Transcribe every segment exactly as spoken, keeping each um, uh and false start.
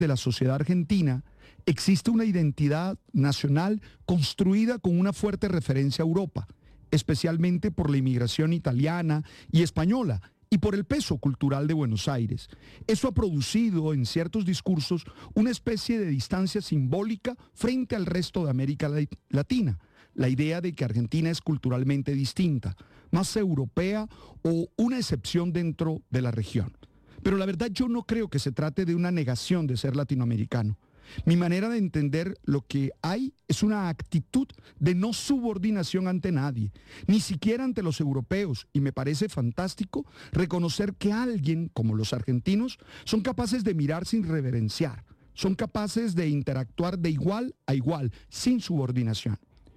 de la sociedad argentina, existe una identidad nacional construida con una fuerte referencia a Europa, especialmente por la inmigración italiana y española y por el peso cultural de Buenos Aires. Eso ha producido en ciertos discursos una especie de distancia simbólica frente al resto de América Latina. La idea de que Argentina es culturalmente distinta, más europea o una excepción dentro de la región. Pero la verdad yo no creo que se trate de una negación de ser latinoamericano. Mi manera de entender lo que hay es una actitud de no subordinación ante nadie, ni siquiera ante los europeos, y me parece fantástico reconocer que alguien como los argentinos son capaces de mirar sin reverenciar, son capaces de interactuar de igual a igual, sin subordinación.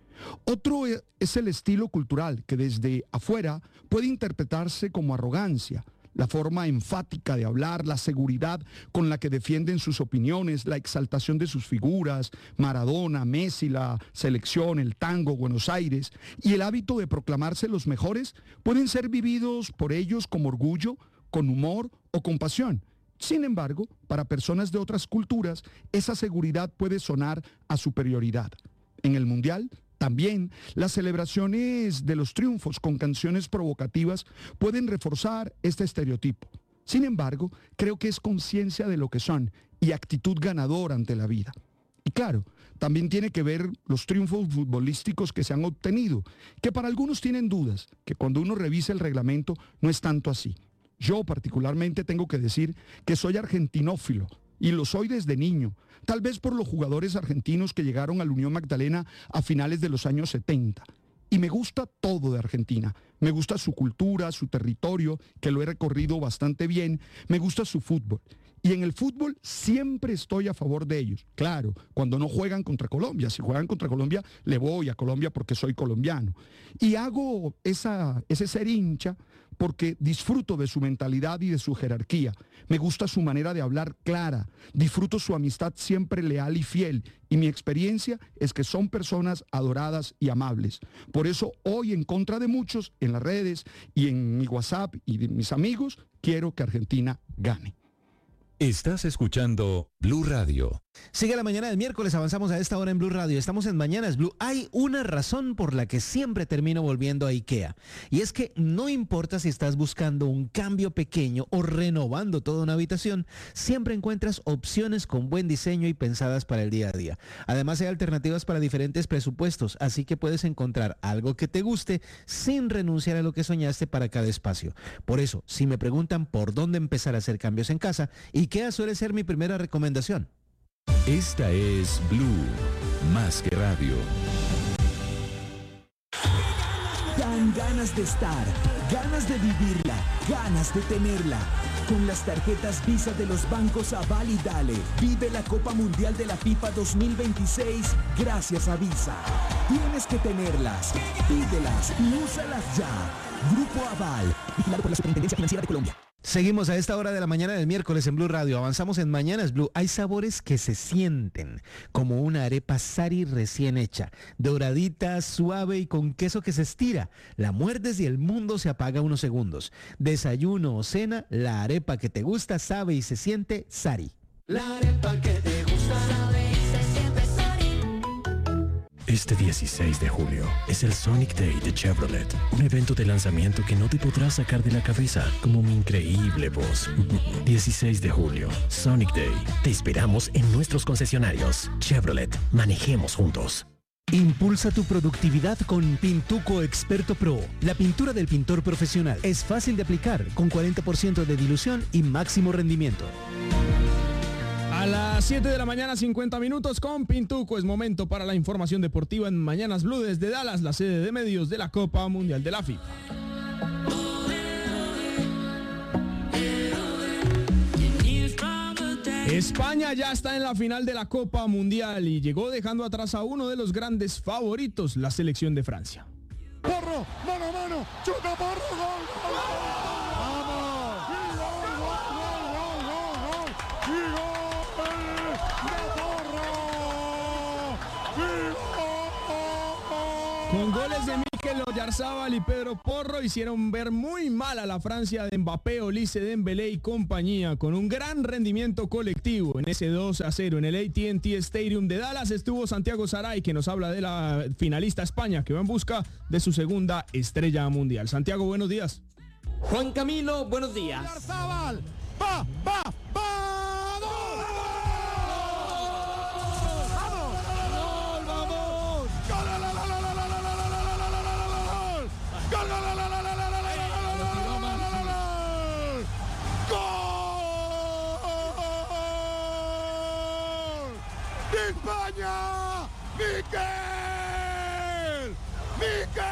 Otro es el estilo cultural que desde afuera puede interpretarse como arrogancia, la forma enfática de hablar, la seguridad con la que defienden sus opiniones, la exaltación de sus figuras, Maradona, Messi, la selección, el tango, Buenos Aires, y el hábito de proclamarse los mejores, pueden ser vividos por ellos como orgullo, con humor o con pasión. Sin embargo, para personas de otras culturas, esa seguridad puede sonar a superioridad. En el Mundial, también las celebraciones de los triunfos con canciones provocativas pueden reforzar este estereotipo. Sin embargo, creo que es conciencia de lo que son y actitud ganadora ante la vida. Y claro, también tiene que ver los triunfos futbolísticos que se han obtenido, que para algunos tienen dudas, que cuando uno revisa el reglamento no es tanto así. Yo particularmente tengo que decir que soy argentinófilo, y lo soy desde niño, tal vez por los jugadores argentinos que llegaron a la Unión Magdalena a finales de los años setenta. Y me gusta todo de Argentina. Me gusta su cultura, su territorio, que lo he recorrido bastante bien. Me gusta su fútbol. Y en el fútbol siempre estoy a favor de ellos. Claro, cuando no juegan contra Colombia. Si juegan contra Colombia, le voy a Colombia porque soy colombiano. Y hago esa, ese ser hincha porque disfruto de su mentalidad y de su jerarquía. Me gusta su manera de hablar clara. Disfruto su amistad siempre leal y fiel. Y mi experiencia es que son personas adoradas y amables. Por eso hoy, en contra de muchos, en las redes y en mi WhatsApp y de mis amigos, quiero que Argentina gane. Estás escuchando Blue Radio. Sigue la mañana del miércoles, avanzamos a esta hora en Blue Radio. Estamos en Mañanas Blue. Hay una razón por la que siempre termino volviendo a IKEA. Y es que no importa si estás buscando un cambio pequeño o renovando toda una habitación, siempre encuentras opciones con buen diseño y pensadas para el día a día. Además hay alternativas para diferentes presupuestos, así que puedes encontrar algo que te guste sin renunciar a lo que soñaste para cada espacio. Por eso, si me preguntan por dónde empezar a hacer cambios en casa, IKEA suele ser mi primera recomendación. Esta es Blue, más que radio. Dan ganas de estar, ganas de vivirla, ganas de tenerla. Con las tarjetas Visa de los bancos Aval y Dale, vive la Copa Mundial de la FIFA dos mil veintiséis gracias a Visa. Tienes que tenerlas, pídelas y úsalas ya. Grupo Aval, vigilado por la Superintendencia Financiera de Colombia. Seguimos a esta hora de la mañana del miércoles en Blue Radio. Avanzamos en Mañanas Blue. Hay sabores que se sienten, como una arepa Sari recién hecha, doradita, suave y con queso que se estira. La muerdes y el mundo se apaga unos segundos. Desayuno o cena, la arepa que te gusta sabe y se siente Sari. La arepa que te gusta sabe y se siente Sari. Este dieciséis de julio es el Sonic Day de Chevrolet, un evento de lanzamiento que no te podrás sacar de la cabeza, como mi increíble voz. dieciséis de julio, Sonic Day. Te esperamos en nuestros concesionarios. Chevrolet, manejemos juntos. Impulsa tu productividad con Pintuco Experto Pro. La pintura del pintor profesional es fácil de aplicar, con cuarenta por ciento de dilución y máximo rendimiento. A las siete de la mañana, cincuenta minutos con Pintuco. Es momento para la información deportiva en Mañanas Blue desde Dallas, la sede de medios de la Copa Mundial de la FIFA. España ya está en la final de la Copa Mundial y llegó dejando atrás a uno de los grandes favoritos, la selección de Francia. Porro, mano a mano, chuta Porro, gol, gol, gol. Con goles de Mikel Oyarzabal y Pedro Porro hicieron ver muy mal a la Francia de Mbappé, Olise, Dembélé y compañía, con un gran rendimiento colectivo. En ese dos a cero en el A T and T Stadium de Dallas estuvo Santiago Saray, que nos habla de la finalista España, que va en busca de su segunda estrella mundial. Santiago, buenos días. Juan Camilo, buenos días. Oyarzabal, va, va, va. España, Mikel, Mikel.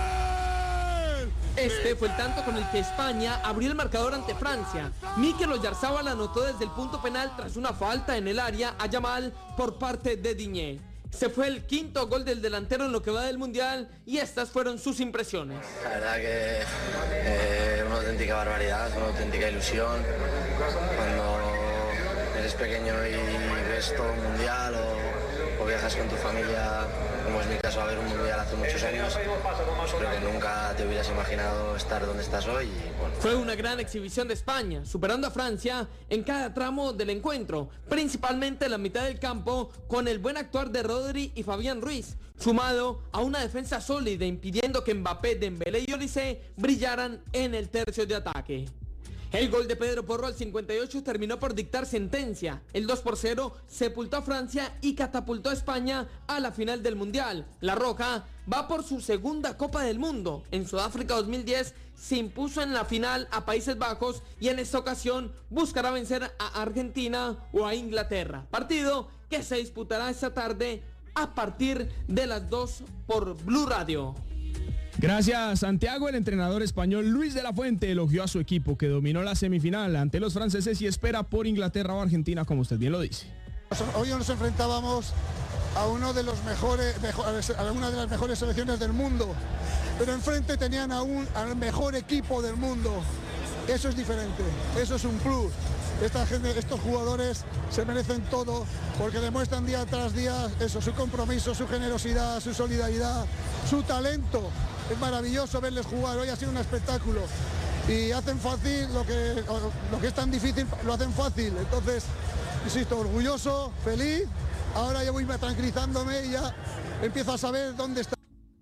Este fue el tanto con el que España abrió el marcador ante Francia. Mikel Oyarzabal anotó desde el punto penal tras una falta en el área a Yamal por parte de Digne. Se fue el quinto gol del delantero en lo que va del Mundial y estas fueron sus impresiones. La verdad que eh, una auténtica barbaridad, una auténtica ilusión. Cuando eres pequeño y ves todo un Mundial o, o viajas con tu familia, como es mi caso, a ver un Mundial hace muchos años, creo que nunca te hubieras imaginado estar donde estás hoy. Y, bueno. Fue una gran exhibición de España, superando a Francia en cada tramo del encuentro, principalmente en la mitad del campo, con el buen actuar de Rodri y Fabián Ruiz, sumado a una defensa sólida impidiendo que Mbappé, Dembélé y Olise brillaran en el tercio de ataque. El gol de Pedro Porro al cincuenta y ocho terminó por dictar sentencia. El dos por cero sepultó a Francia y catapultó a España a la final del Mundial. La Roja va por su segunda Copa del Mundo. En Sudáfrica dos mil diez se impuso en la final a Países Bajos y en esta ocasión buscará vencer a Argentina o a Inglaterra. Partido que se disputará esta tarde a partir de las dos por Blue Radio. Gracias, Santiago. El entrenador español Luis de la Fuente elogió a su equipo, que dominó la semifinal ante los franceses y espera por Inglaterra o Argentina, como usted bien lo dice. Hoy nos enfrentábamos a uno de los mejores, a una de las mejores selecciones del mundo, pero enfrente tenían a un, al mejor equipo del mundo. Eso es diferente, eso es un plus. Esta gente, estos jugadores se merecen todo porque demuestran día tras día eso, su compromiso, su generosidad, su solidaridad, su talento. Es maravilloso verles jugar, hoy ha sido un espectáculo y hacen fácil lo que, lo que es tan difícil, lo hacen fácil. Entonces, insisto, orgulloso, feliz, ahora ya voy tranquilizándome y ya empiezo a saber dónde está.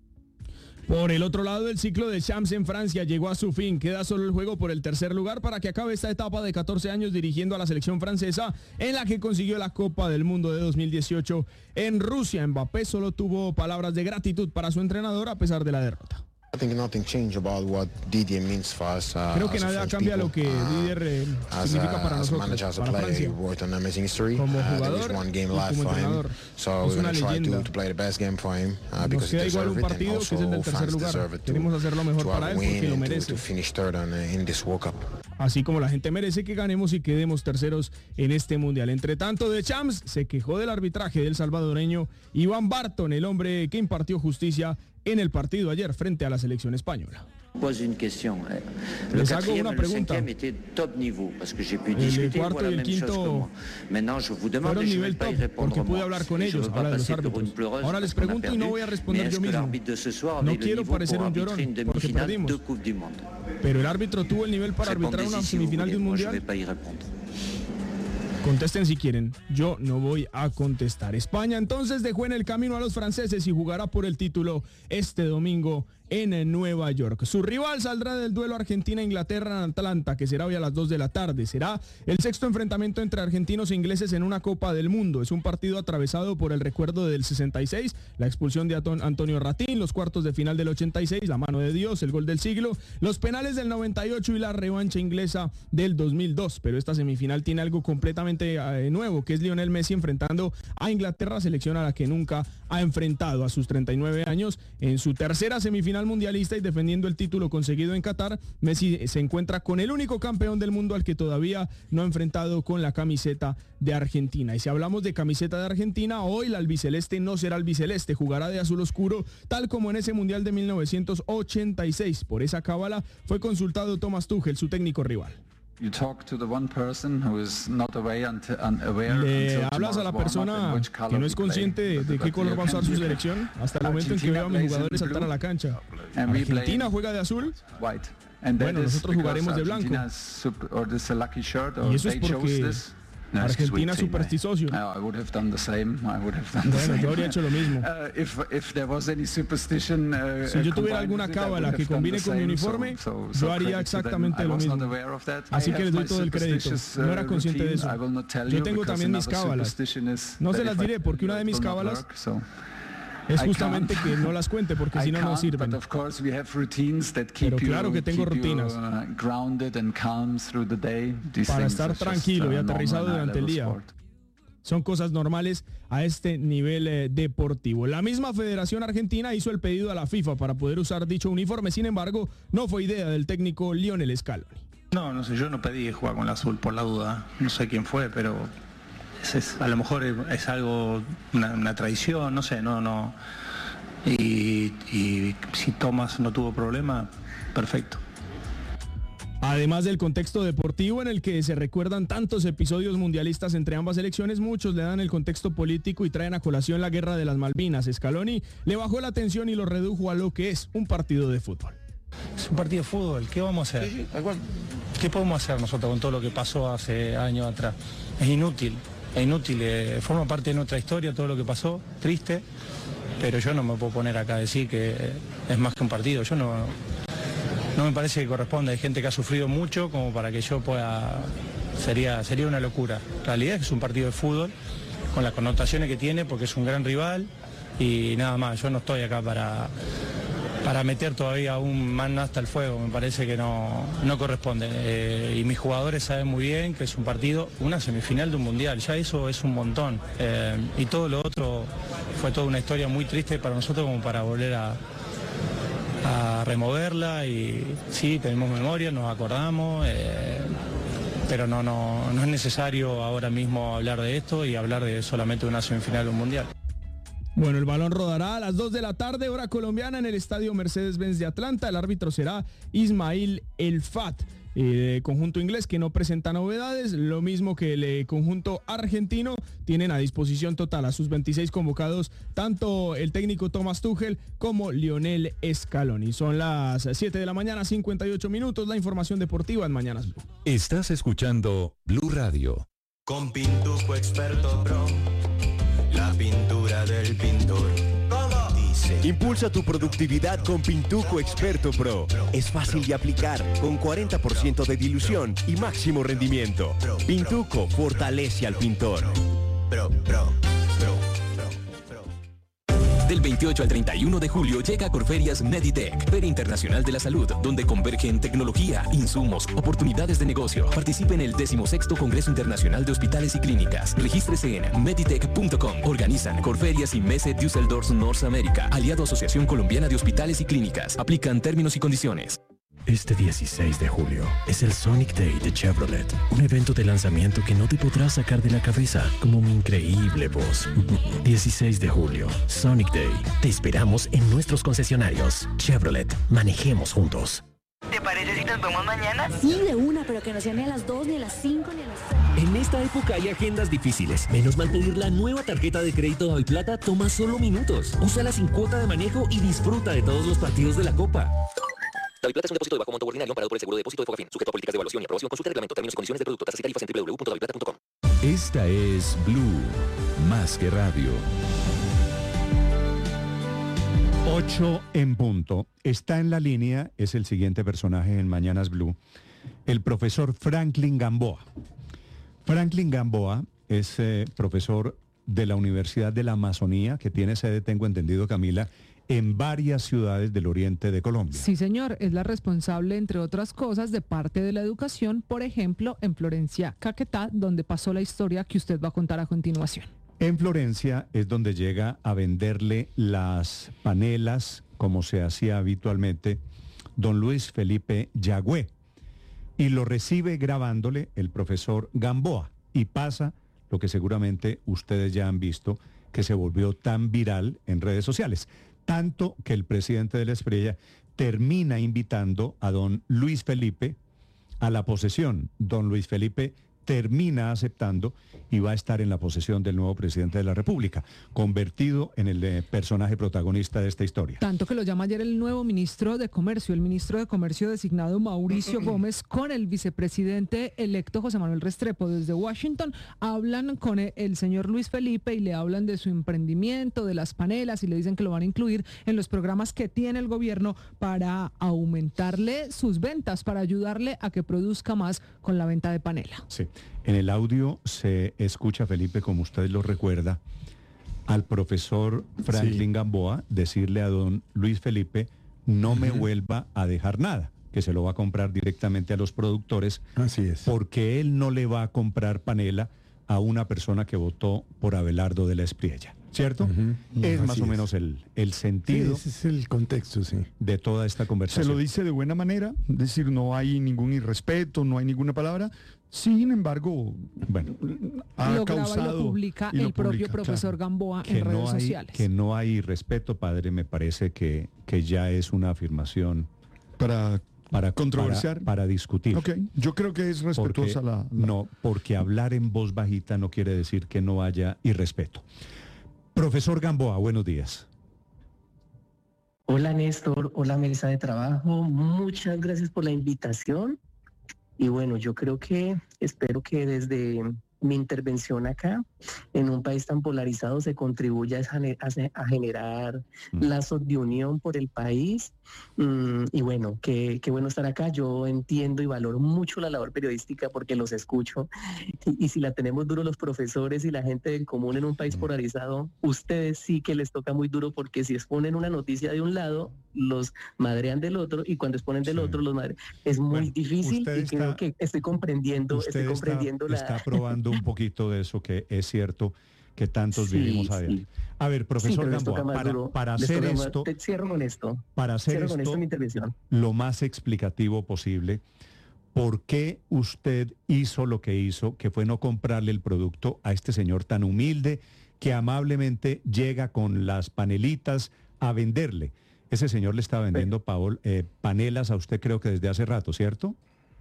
Por el otro lado, el ciclo de Champs en Francia llegó a su fin. Queda solo el juego por el tercer lugar para que acabe esta etapa de catorce años dirigiendo a la selección francesa, en la que consiguió la Copa del Mundo de dos mil dieciocho en Rusia. Mbappé solo tuvo palabras de gratitud para su entrenador a pesar de la derrota. Creo que nada cambia lo que Didier eh, significa para nosotros, para Francia. Como jugador y como entrenador. Es una leyenda. Nos queda igual un partido que es el del tercer lugar. Queremos hacer lo mejor para él porque lo merece. Así como la gente merece que ganemos y quedemos terceros en este mundial. Entre tanto, de Champs se quejó del arbitraje del salvadoreño Iván Barton, el hombre que impartió justicia en el partido ayer frente a la selección española. Les hago una pregunta. El cuarto y el quinto fueron nivel top porque pude hablar con ellos, habla de los árbitros. Ahora les pregunto y no voy a responder yo mismo. No quiero parecer un llorón porque perdimos. Pero el árbitro tuvo el nivel para arbitrar una semifinal de un mundial. Contesten si quieren, yo no voy a contestar. España entonces dejó en el camino a los franceses y jugará por el título este domingo en Nueva York. Su rival saldrá del duelo Argentina-Inglaterra en Atlanta, que será hoy a las dos de la tarde. Será el sexto enfrentamiento entre argentinos e ingleses en una Copa del Mundo. Es un partido atravesado por el recuerdo del sesenta y seis, la expulsión de Antonio Ratín, los cuartos de final del ochenta y seis, la mano de Dios, el gol del siglo, los penales del noventa y ocho y la revancha inglesa del dos mil dos. Pero esta semifinal tiene algo completamente eh, nuevo, que es Lionel Messi enfrentando a Inglaterra, selección a la que nunca ha enfrentado a sus treinta y nueve años. En su tercera semifinal mundialista y defendiendo el título conseguido en Qatar, Messi se encuentra con el único campeón del mundo al que todavía no ha enfrentado con la camiseta de Argentina. Y si hablamos de camiseta de Argentina, hoy la albiceleste no será albiceleste, jugará de azul oscuro, tal como en ese mundial de mil novecientos ochenta y seis. Por esa cábala fue consultado Thomas Tuchel, su técnico rival. Le hablas a la persona que no es consciente de, de qué color va a usar su selección hasta el momento en que veo a mis jugadores saltar a la cancha. ¿Argentina juega de azul? Bueno, nosotros jugaremos de blanco. Y eso es porque Argentina es supersticioso. Bueno, yo habría hecho lo mismo. Si yo tuviera alguna cábala que combine con mi uniforme, yo haría exactamente lo mismo. Así que les doy todo el crédito. No era consciente de eso. Yo tengo también mis cábalas. No se las diré porque una de mis cábalas es justamente que no las cuente porque si no, no sirven. Pero claro que tengo rutinas para estar tranquilo y aterrizado durante el día. Son cosas normales a este nivel eh, deportivo. La misma Federación Argentina hizo el pedido a la FIFA para poder usar dicho uniforme. Sin embargo, no fue idea del técnico Lionel Scaloni. No, no sé, yo no pedí jugar con el azul por la duda. No sé quién fue, pero es, es, a lo mejor es, es algo, una, una tradición, no sé, no, no. Y, y si Thomas no tuvo problema, perfecto. Además del contexto deportivo en el que se recuerdan tantos episodios mundialistas entre ambas selecciones, muchos le dan el contexto político y traen a colación la guerra de las Malvinas. Scaloni le bajó la tensión y lo redujo a lo que es un partido de fútbol. Es un partido de fútbol, ¿qué vamos a hacer? Sí, sí, igual. ¿Qué podemos hacer nosotros con todo lo que pasó hace años atrás? Es inútil, es inútil, eh, forma parte de nuestra historia todo lo que pasó, triste, pero yo no me puedo poner acá a decir que es más que un partido, yo no... No me parece que corresponda, hay gente que ha sufrido mucho como para que yo pueda, sería, sería una locura. La realidad es que es un partido de fútbol con las connotaciones que tiene porque es un gran rival y nada más, yo no estoy acá para, para meter todavía un más hasta el fuego, me parece que no, no corresponde. Eh, y mis jugadores saben muy bien que es un partido, una semifinal de un mundial, ya eso es un montón. Eh, y todo lo otro fue toda una historia muy triste para nosotros como para volver a... a removerla y sí, tenemos memoria, nos acordamos, eh, pero no, no, no es necesario ahora mismo hablar de esto y hablar de solamente una semifinal de un mundial. Bueno, el balón rodará a las dos de la tarde, hora colombiana, en el estadio Mercedes-Benz de Atlanta. El árbitro será Ismail El Fat. Eh, conjunto inglés que no presenta novedades, lo mismo que el eh, conjunto argentino. Tienen a disposición total a sus veintiséis convocados tanto el técnico Thomas Tuchel como Lionel Scaloni. Son las siete de la mañana, cincuenta y ocho minutos, la información deportiva en Mañanas Blue. Estás escuchando Blue Radio. Con Pintuco Experto Pro, la pintura del pintor. Impulsa tu productividad con Pintuco Experto Pro. Es fácil de aplicar, con cuarenta por ciento de dilución y máximo rendimiento. Pintuco fortalece al pintor. Pro, pro, pro, Del veintiocho al treinta y uno de julio llega a Corferias Meditech, Feria Internacional de la Salud, donde convergen tecnología, insumos, oportunidades de negocio. Participe en el decimosexto Congreso Internacional de Hospitales y Clínicas. Regístrese en meditech punto com. Organizan Corferias y Messe Düsseldorf North America, aliado Asociación Colombiana de Hospitales y Clínicas. Aplican términos y condiciones. Este dieciséis de julio es el Sonic Day de Chevrolet, un evento de lanzamiento que no te podrás sacar de la cabeza, como mi increíble voz. dieciséis de julio, Sonic Day. Te esperamos en nuestros concesionarios. Chevrolet, manejemos juntos. ¿Te parece si nos vemos mañana? Sí, de una, pero que no sea ni a las dos, ni a las cinco, ni a las seis. En esta época hay agendas difíciles. Menos mal pedir la nueva tarjeta de crédito Daviplata toma solo minutos. Úsala sin cuota de manejo y disfruta de todos los partidos de la Copa. Daviplata es un depósito de bajo monto ordinario amparado por el seguro de depósito de Fogafín, sujeto a políticas de evaluación y aprobación. Consulta el reglamento, términos y condiciones del producto, tasas y tarifas en doble u doble u doble u punto daviplata punto com. Esta es Blue, más que radio. ocho en punto. Está en la línea, es el siguiente personaje en Mañanas Blue, el profesor Franklin Gamboa. Franklin Gamboa es eh, profesor de la Universidad de la Amazonía, que tiene sede, tengo entendido, Camila, en varias ciudades del oriente de Colombia. Sí, señor, es la responsable, entre otras cosas, de parte de la educación, por ejemplo, en Florencia, Caquetá, donde pasó la historia que usted va a contar a continuación. En Florencia es donde llega a venderle las panelas, como se hacía habitualmente, don Luis Felipe Yagüe, y lo recibe grabándole el profesor Gamboa, y pasa lo que seguramente ustedes ya han visto, que se volvió tan viral en redes sociales. Tanto que el presidente de la Espriella termina invitando a don Luis Felipe a la posesión. Don Luis Felipe termina aceptando y va a estar en la posesión del nuevo presidente de la República, convertido en el eh, personaje protagonista de esta historia. Tanto que lo llama ayer el nuevo ministro de Comercio, el ministro de Comercio designado Mauricio Gómez, con el vicepresidente electo José Manuel Restrepo. Desde Washington hablan con el, el señor Luis Felipe y le hablan de su emprendimiento, de las panelas, y le dicen que lo van a incluir en los programas que tiene el gobierno para aumentarle sus ventas, para ayudarle a que produzca más con la venta de panela. Sí. En el audio se escucha, Felipe, como usted lo recuerda, al profesor Franklin sí. Gamboa decirle a don Luis Felipe, no uh-huh. me vuelva a dejar nada, que se lo va a comprar directamente a los productores. Así es. Porque él no le va a comprar panela a una persona que votó por Abelardo de la Espriella, ¿cierto? Uh-huh. Es Así más o es. menos el, el sentido. Sí, ese es el contexto, sí. De toda esta conversación. Se lo dice de buena manera, es decir, no hay ningún irrespeto, no hay ninguna palabra. Sin embargo, bueno, ha lo causado graba y lo publica y lo el publica, propio profesor claro. Gamboa que en redes no hay, sociales. Que no hay respeto, padre, me parece que, que ya es una afirmación para, para controversiar, para, para discutir. Okay. Yo creo que es respetuosa porque, la, la... No, porque hablar en voz bajita no quiere decir que no haya irrespeto. Profesor Gamboa, buenos días. Hola Néstor, hola mesa de trabajo, muchas gracias por la invitación. Y bueno, yo creo que, espero que desde mi intervención acá, en un país tan polarizado, se contribuya a, a generar mm. lazos de unión por el país. Mm, y bueno, qué, qué bueno estar acá. Yo entiendo y valoro mucho la labor periodística porque los escucho. Y, y si la tenemos duro los profesores y la gente del común en un país mm. polarizado, ustedes sí que les toca muy duro, porque si exponen una noticia de un lado, los madrean del otro, y cuando exponen del sí. otro, los madrean. Es muy bueno, difícil y está, creo que estoy comprendiendo, estoy comprendiendo está, la... Está probando un poquito de eso, que es cierto que tantos sí, vivimos a ver. Sí. A ver, profesor sí, Gamboa, para, duro, para hacer esto... Te cierro con esto. Para hacer cierro esto, con esto mi intervención. Lo más explicativo posible, ¿por qué usted hizo lo que hizo, que fue no comprarle el producto a este señor tan humilde que amablemente llega con las panelitas a venderle? Ese señor le está vendiendo sí. Paol, eh, panelas a usted, creo que desde hace rato, ¿cierto?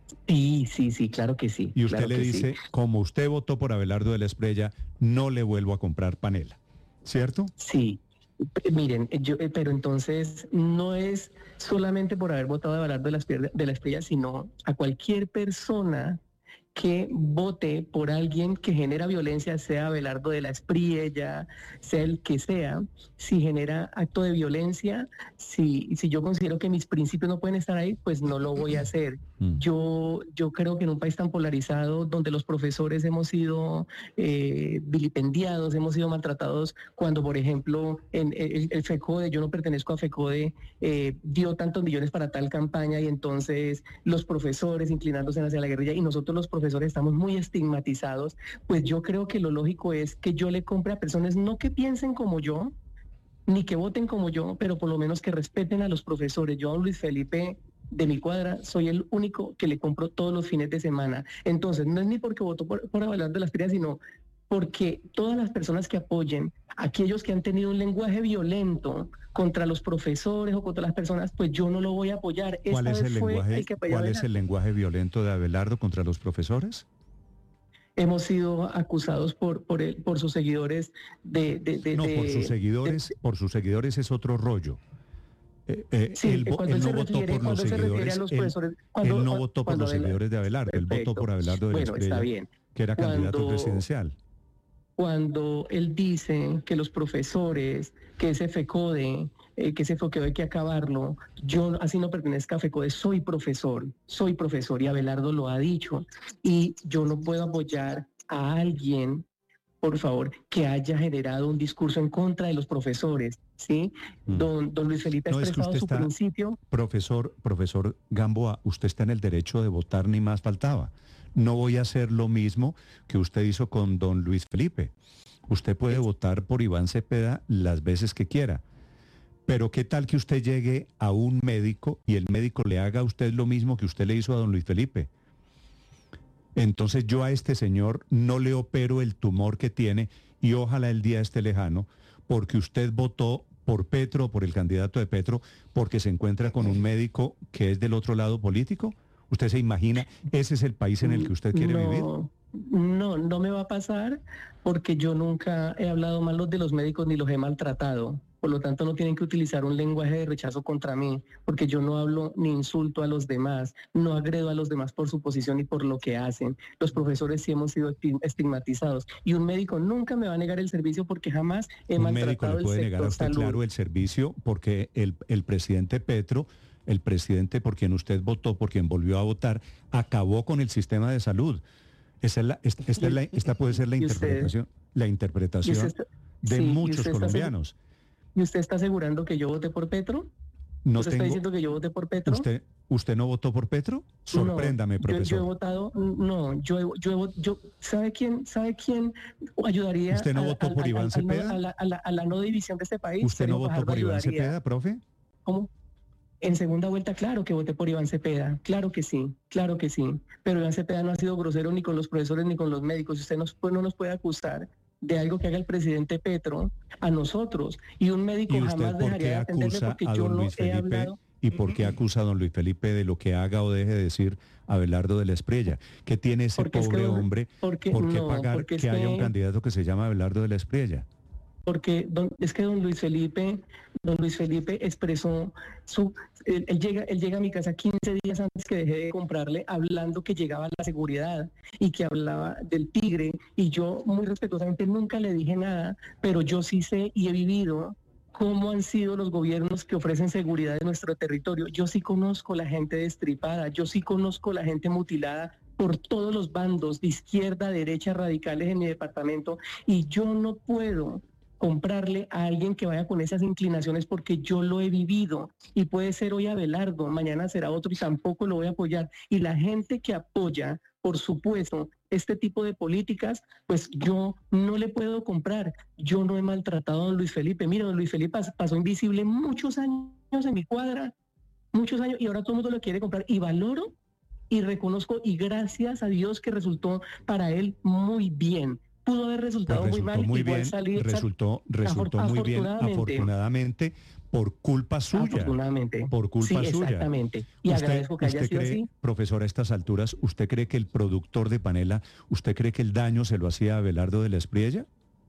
Sí, sí, sí, claro que sí. Y usted claro le dice, sí. como usted votó por Abelardo de la Espriella, no le vuelvo a comprar panela, ¿cierto? Sí. Miren, yo, pero entonces no es solamente por haber votado a Abelardo de la Espriella, de la Espriella, sino a cualquier persona que vote por alguien que genera violencia, sea Abelardo de la Espriella, sea el que sea, si genera acto de violencia, si, si yo considero que mis principios no pueden estar ahí, pues no lo voy a hacer. Mm. Yo, yo creo que en un país tan polarizado, donde los profesores hemos sido eh, vilipendiados, hemos sido maltratados, cuando, por ejemplo, en el, el FECODE, yo no pertenezco a FECODE, eh, dio tantos millones para tal campaña, y entonces los profesores inclinándose hacia la guerrilla, y nosotros los profesores profesores estamos muy estigmatizados, pues yo creo que lo lógico es que yo le compre a personas no que piensen como yo, ni que voten como yo, pero por lo menos que respeten a los profesores. Yo a Luis Felipe de mi cuadra soy el único que le compro todos los fines de semana. Entonces, no es ni porque votó por, por Abelardo de la Espriella, sino porque todas las personas que apoyen, aquellos que han tenido un lenguaje violento contra los profesores o contra las personas, pues yo no lo voy a apoyar. ¿Cuál, es el, lenguaje, el, ¿cuál es el lenguaje violento de Abelardo contra los profesores? Hemos sido acusados por por, el, por sus seguidores de... de, de no, de, por sus seguidores, de, por sus seguidores es otro rollo. Eh, eh, sí, él, cuando él él no votó refiere, por los seguidores, los él, cuando, él no votó por los Abelardo, seguidores de Abelardo, perfecto. Él votó por Abelardo de bueno, la Espriella, está bien. que era cuando, candidato presidencial. Cuando él dice que los profesores, que ese FECODE, eh, que ese FECODE hay que acabarlo, yo así no pertenezco a FECODE, soy profesor, soy profesor, y Abelardo lo ha dicho, y yo no puedo apoyar a alguien, por favor, que haya generado un discurso en contra de los profesores, ¿sí? Mm. Don, don Luis Felipe ha no, expresado es que su está, principio. Profesor, profesor Gamboa, usted está en el derecho de votar, ni más faltaba. No voy a hacer lo mismo que usted hizo con don Luis Felipe. Usted puede votar por Iván Cepeda las veces que quiera. Pero ¿qué tal que usted llegue a un médico y el médico le haga a usted lo mismo que usted le hizo a don Luis Felipe? Entonces yo a este señor no le opero el tumor que tiene, y ojalá el día esté lejano, porque usted votó por Petro, por el candidato de Petro, porque se encuentra con un médico que es del otro lado político. ¿Usted se imagina, ese es el país en el que usted quiere no, vivir? No, no me va a pasar porque yo nunca he hablado mal de los médicos ni los he maltratado. Por lo tanto, no tienen que utilizar un lenguaje de rechazo contra mí, porque yo no hablo ni insulto a los demás, no agredo a los demás por su posición y por lo que hacen. Los profesores sí hemos sido estigmatizados y un médico nunca me va a negar el servicio porque jamás he Un maltratado médico le el puede sector negar a usted, salud. claro, el servicio porque el, el presidente Petro, el presidente por quien usted votó, por quien volvió a votar, acabó con el sistema de salud. Esa es la, esta, esta, es la, esta puede ser la ¿Y usted? interpretación, la interpretación ¿Y usted está- de sí, ¿y muchos usted está colombianos. ¿Y usted está asegurando que yo voté por Petro? No ¿Usted está tengo- diciendo que yo voté por Petro? ¿Usted, ¿Usted no votó por Petro? Sorpréndame, No, yo- profesor. Yo, he votado, no, yo, he- yo, he vo- yo, ¿sabe quién, sabe quién ayudaría? ¿Usted no al- votó al- por al- Iván al- Cepeda? A la, a la- a la no división de este país. ¿Usted no Sergio votó Fajardo por Iván ayudaría. Cepeda, profe? ¿Cómo? En segunda vuelta, claro que voté por Iván Cepeda, claro que sí, claro que sí. Pero Iván Cepeda no ha sido grosero ni con los profesores ni con los médicos. Usted nos, pues, no nos puede acusar de algo que haga el presidente Petro a nosotros. Y un médico ¿Y usted jamás por qué dejaría de atenderle acusa porque a yo don no Luis he Felipe? hablado. ¿Y por qué acusa a don Luis Felipe de lo que haga o deje de decir Abelardo de la Espriella? ¿Qué tiene ese Porque es que pobre don- hombre? porque- ¿Por qué no, pagar porque es que haya un que- candidato que se llama Abelardo de la Espriella? Porque don- es que don Luis Felipe, don Luis Felipe expresó su, él, él llega, él llega a mi casa quince días antes que dejé de comprarle, hablando que llegaba la seguridad y que hablaba del tigre, y yo muy respetuosamente nunca le dije nada, pero yo sí sé y he vivido cómo han sido los gobiernos que ofrecen seguridad en nuestro territorio. Yo sí conozco la gente destripada, yo sí conozco la gente mutilada por todos los bandos, de izquierda, derecha, radicales en mi departamento, y yo no puedo comprarle a alguien que vaya con esas inclinaciones porque yo lo he vivido, y puede ser hoy Abelardo, mañana será otro y tampoco lo voy a apoyar. Y la gente que apoya, por supuesto, este tipo de políticas, pues yo no le puedo comprar. Yo no he maltratado a don Luis Felipe. Mira, don Luis Felipe pas- pasó invisible muchos años en mi cuadra, muchos años, y ahora todo el mundo lo quiere comprar. Y valoro y reconozco, y gracias a Dios que resultó para él muy bien. Pudo haber resultado Pues muy resultó mal, muy igual bien, salir, resultó, resultó afor- muy bien, afortunadamente. afortunadamente, por culpa suya. Afortunadamente. Por culpa Sí, suya. exactamente. Y agradezco que haya usted sido cree, así. profesor, a estas alturas, ¿usted cree que el productor de panela, usted cree que el daño se lo hacía a Abelardo de la Espriella?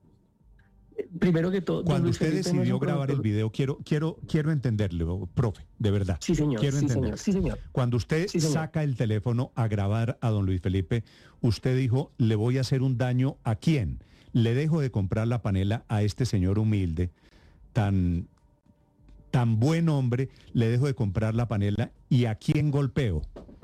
Primero que todo, don Cuando Luis usted Felipe no es decidió un grabar el productor. video, quiero, quiero, quiero entenderlo, profe, de verdad. Sí, señor. Quiero sí, entender. señor. Sí, señor. Cuando usted Sí, señor. saca el teléfono a grabar a don Luis Felipe, usted dijo, ¿le voy a hacer un daño a quién? Le dejo de comprar la panela a este señor humilde, tan, tan buen hombre, le dejo de comprar la panela, ¿y a quién golpeo?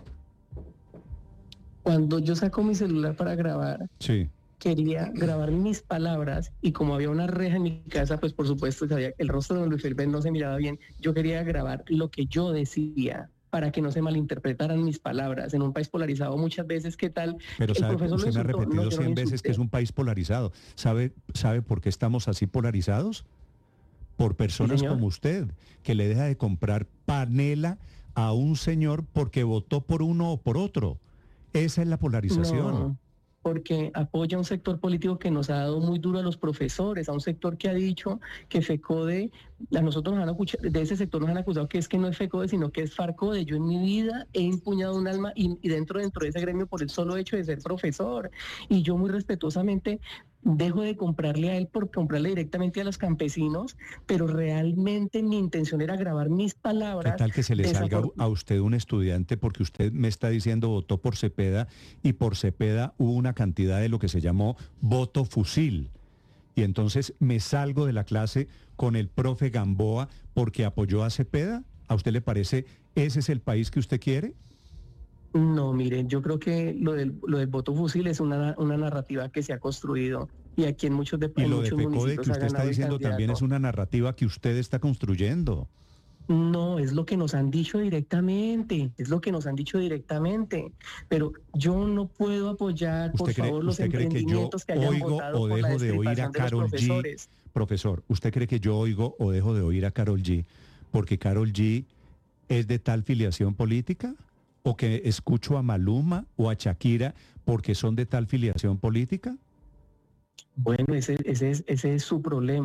Cuando yo saco mi celular para grabar, Sí. quería grabar mis palabras, y como había una reja en mi casa, pues por supuesto sabía que el rostro de don Luis Felipe no se miraba bien. Yo quería grabar lo que yo decía para que no se malinterpretaran mis palabras. En un país polarizado muchas veces, ¿qué tal? Pero El sabe, profesor lo usted me ha insultó. repetido No, yo no cien lo veces que es insulté. un país polarizado. ¿Sabe, ¿Sabe por qué estamos así polarizados? Por personas señor. como usted, que le deja de comprar panela a un señor porque votó por uno o por otro. Esa es la polarización. No, porque apoya a un sector político que nos ha dado muy duro a los profesores, a un sector que ha dicho que FECODE, a nosotros nos han acusado, de ese sector nos han acusado que es que no es FECODE, sino que es FARCODE. Yo en mi vida he empuñado un alma y, y dentro, dentro de ese gremio por el solo hecho de ser profesor. Y yo muy respetuosamente dejo de comprarle a él por comprarle directamente a los campesinos, pero realmente mi intención era grabar mis ¿Qué palabras. tal que se le salga Desafor- a usted un estudiante porque usted me está diciendo votó por Cepeda y por Cepeda hubo una cantidad de lo que se llamó voto fusil? Y entonces me salgo de la clase con el profe Gamboa porque apoyó a Cepeda. ¿A usted le parece ese es el país que usted quiere? No, miren, yo creo que lo del, lo del voto fusil es una, una narrativa que se ha construido, y aquí en muchos de Y en lo de muchos FECODE municipios que ha usted está ganado el diciendo también es candidato. una narrativa que usted está construyendo. No, es lo que nos han dicho directamente, es lo que nos han dicho directamente, pero yo no puedo apoyar, por ¿Usted cree, favor, los usted cree que yo emprendimientos que, hayan oigo votado o por la dejo de oír a destripación de los Karol G? profesores. Profesor, ¿usted cree que yo oigo o dejo de oír a Karol G porque Karol G es de tal filiación política? ¿O que escucho a Maluma o a Shakira porque son de tal filiación política? Bueno, ese, ese, es, ese es su problema.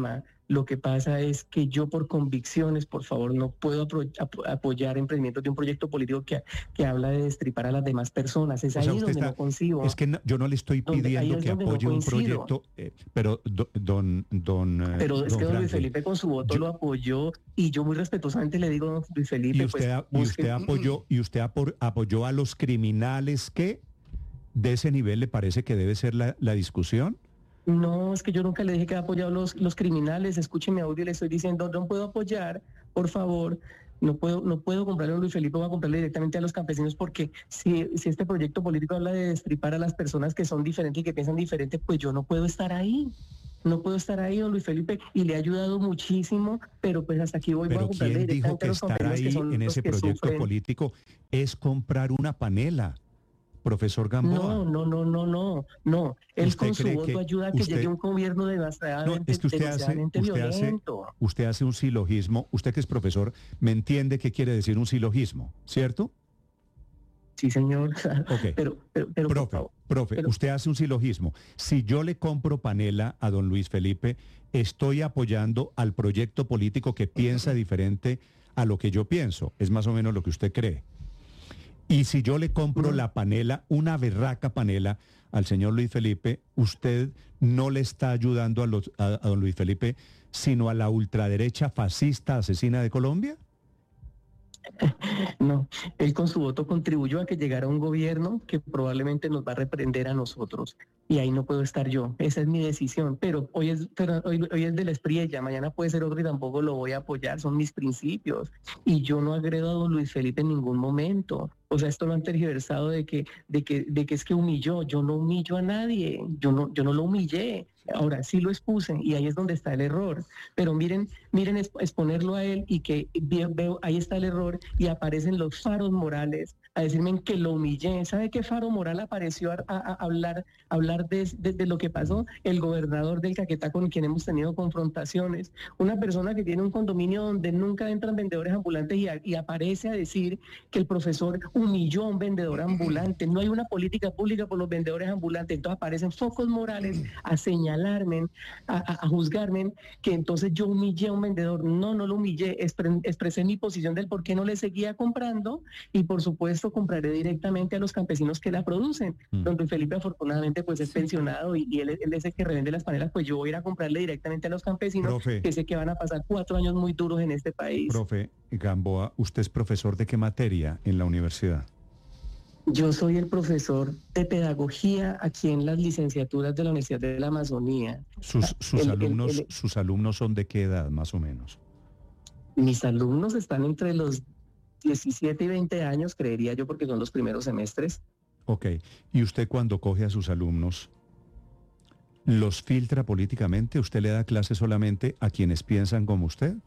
Lo que pasa es que yo por convicciones, por favor, no puedo apro- ap- apoyar emprendimientos de un proyecto político que, que habla de destripar a las demás personas. Es O ahí sea, usted donde está- no concibo. Es que no- yo no le estoy Donde- ahí pidiendo es que donde no apoye un coincido. proyecto, eh, pero do- don, don, eh, Pero es don que don Luis Franklin, Felipe con su voto lo apoyó y yo muy respetuosamente le digo, don Luis Felipe, y usted, pues, a- y busque- usted apoyó y usted apor- apoyó a los criminales que de ese nivel le parece que debe ser la, la discusión. No, es que yo nunca le dije que he apoyado a los, los criminales. Escúcheme audio y le estoy diciendo, no puedo apoyar, por favor. No puedo, no puedo comprarle a Luis Felipe, voy a comprarle directamente a los campesinos porque si, si este proyecto político habla de destripar a las personas que son diferentes y que piensan diferente, pues yo no puedo estar ahí. No puedo estar ahí, don Luis Felipe, y le ha ayudado muchísimo, pero pues hasta aquí voy, voy a Pero comprarle ¿quién dijo directamente que a los estar campesinos que ahí son en los ese que proyecto sufren. político es comprar una panela, profesor Gamboa? No, no, no, no, no, no. Él ¿Usted con su cree voto que ayuda a que usted- llegue un gobierno No, demasiadamente, es que usted hace, demasiadamente usted hace, violento. usted hace un silogismo. Usted que es profesor, me entiende qué quiere decir un silogismo, ¿cierto? Sí, señor. Ok. Pero, pero, pero, por profe, favor, profe, pero- usted hace un silogismo. Si yo le compro panela a don Luis Felipe, estoy apoyando al proyecto político que piensa diferente a lo que yo pienso. Es más o menos lo que usted cree. Y si yo le compro la panela, una berraca panela al señor Luis Felipe, usted no le está ayudando a, los, a, a don Luis Felipe, sino a la ultraderecha fascista asesina de Colombia. No, él con su voto contribuyó a que llegara un gobierno que probablemente nos va a reprender a nosotros. Y ahí no puedo estar yo. Esa es mi decisión. Pero hoy es, pero hoy, hoy es de la Espriella, mañana puede ser otro y tampoco lo voy a apoyar. Son mis principios. Y yo no agredo a don Luis Felipe en ningún momento. O sea, esto lo han tergiversado de que, de que, de que es que humilló. Yo no humillo a nadie. Yo no, yo no lo humillé. Ahora sí lo expuse y ahí es donde está el error. Pero miren, miren exp- exponerlo a él y que ve- veo, ahí está el error y aparecen los faros morales a decirme que lo humillé. ¿Sabe qué faro moral apareció a, a- a hablar, a hablar de, de- de lo que pasó? El gobernador del Caquetá con quien hemos tenido confrontaciones. Una persona que tiene un condominio donde nunca entran vendedores ambulantes y, a- y aparece a decir que el profesor humilló a un vendedor ambulante. No hay una política pública por los vendedores ambulantes. Entonces aparecen focos morales a señalarme, a, a- a juzgarme que entonces yo humillé a un vendedor. No, no lo humillé. Expre- expresé mi posición del por qué no le seguía comprando y por supuesto compraré directamente a los campesinos que la producen. Mm. Don Luis Felipe afortunadamente pues es pensionado y, y él, él es el que revende las panelas, pues yo voy a ir a comprarle directamente a los campesinos Profe. que sé que van a pasar cuatro años muy duros en este país. Profe Gamboa, ¿usted es profesor de qué materia en la universidad? Yo soy el profesor de pedagogía aquí en las licenciaturas de la Universidad de la Amazonía. Sus, sus El- el- alumnos, el- sus alumnos son de qué edad, más o menos. Mis alumnos están entre los diecisiete y veinte años, creería yo, porque son los primeros semestres. Ok. ¿Y usted cuando coge a sus alumnos, los filtra políticamente? ¿Usted le da clases solamente a quienes piensan como usted?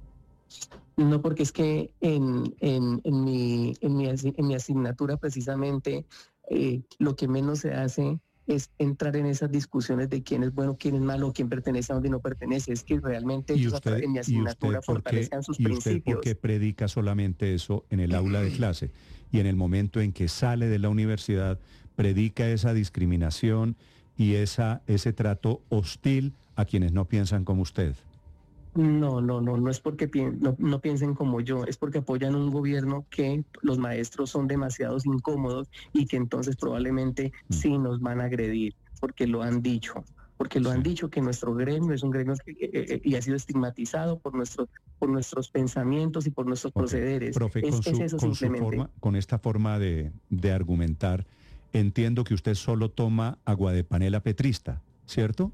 No, porque es que en, en, en, mi, en, mi, asi- en mi asignatura precisamente eh, lo que menos se hace es entrar en esas discusiones de quién es bueno, quién es malo, quién pertenece a dónde no pertenece. Es que realmente ¿Y ellos a usted, través- en mi y usted asignatura por qué, fortalezcan sus y usted principios. por qué predica solamente eso en el aula de clase? Y en el momento en que sale de la universidad, predica esa discriminación y esa, ese trato hostil a quienes no piensan como usted. No, no, no, no es porque pi- no, no piensen como yo, es porque apoyan un gobierno que los maestros son demasiados incómodos y que entonces probablemente sí nos van a agredir, porque lo han dicho, porque lo han dicho que nuestro gremio es un gremio que, eh, eh, y ha sido estigmatizado por nuestros por nuestros pensamientos y por nuestros procederes. Profe, es, con, su, es eso con, su simplemente. forma, con esta forma de, de argumentar, entiendo que usted solo toma agua de panela petrista, ¿cierto?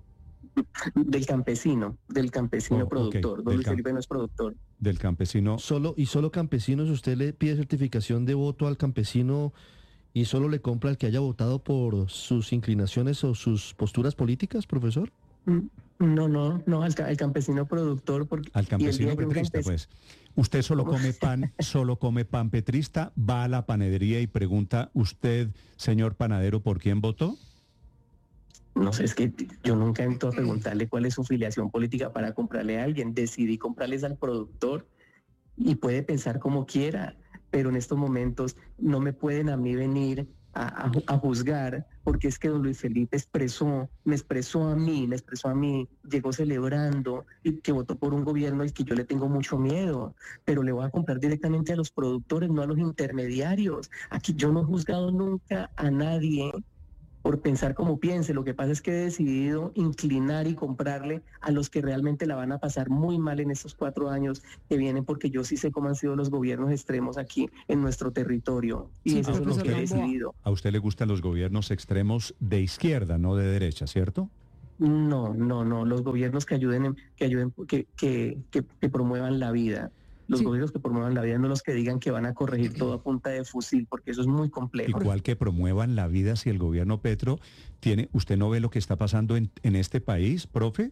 Del campesino, del campesino Oh, ok, productor. Don del Luis cam- Felipe no es productor. Del campesino. Solo y solo campesinos, usted le pide certificación de voto al campesino y solo le compra al que haya votado por sus inclinaciones o sus posturas políticas, profesor. Mm, No, no, no, al, ca- al campesino productor. Porque, Al y el campesino día que un petrista, campes- pues. Usted solo come pan, solo come pan petrista, va a la panadería y pregunta, ¿usted, señor panadero, por quién votó? No sé, es que yo nunca entro a preguntarle cuál es su filiación política para comprarle a alguien. Decidí comprarles al productor y puede pensar como quiera, pero en estos momentos no me pueden a mí venir a, a, a juzgar, porque es que don Luis Felipe expresó, me expresó a mí, me expresó a mí, llegó celebrando y que votó por un gobierno y que yo le tengo mucho miedo, pero le voy a comprar directamente a los productores, no a los intermediarios. Aquí yo no he juzgado nunca a nadie por pensar como piense. Lo que pasa es que he decidido inclinar y comprarle a los que realmente la van a pasar muy mal en estos cuatro años que vienen, porque yo sí sé cómo han sido los gobiernos extremos aquí en nuestro territorio. Y Sí, eso es lo que he decidido. A usted le gustan los gobiernos extremos de izquierda, no de derecha, ¿cierto? No, no, no. Los gobiernos que ayuden, en- que ayuden, que, que, que, que promuevan la vida. Los Sí. gobiernos que promuevan la vida, no los que digan que van a corregir todo a punta de fusil, porque eso es muy complejo. Igual que promuevan la vida si el gobierno Petro tiene... ¿Usted no ve lo que está pasando en, en este país, profe?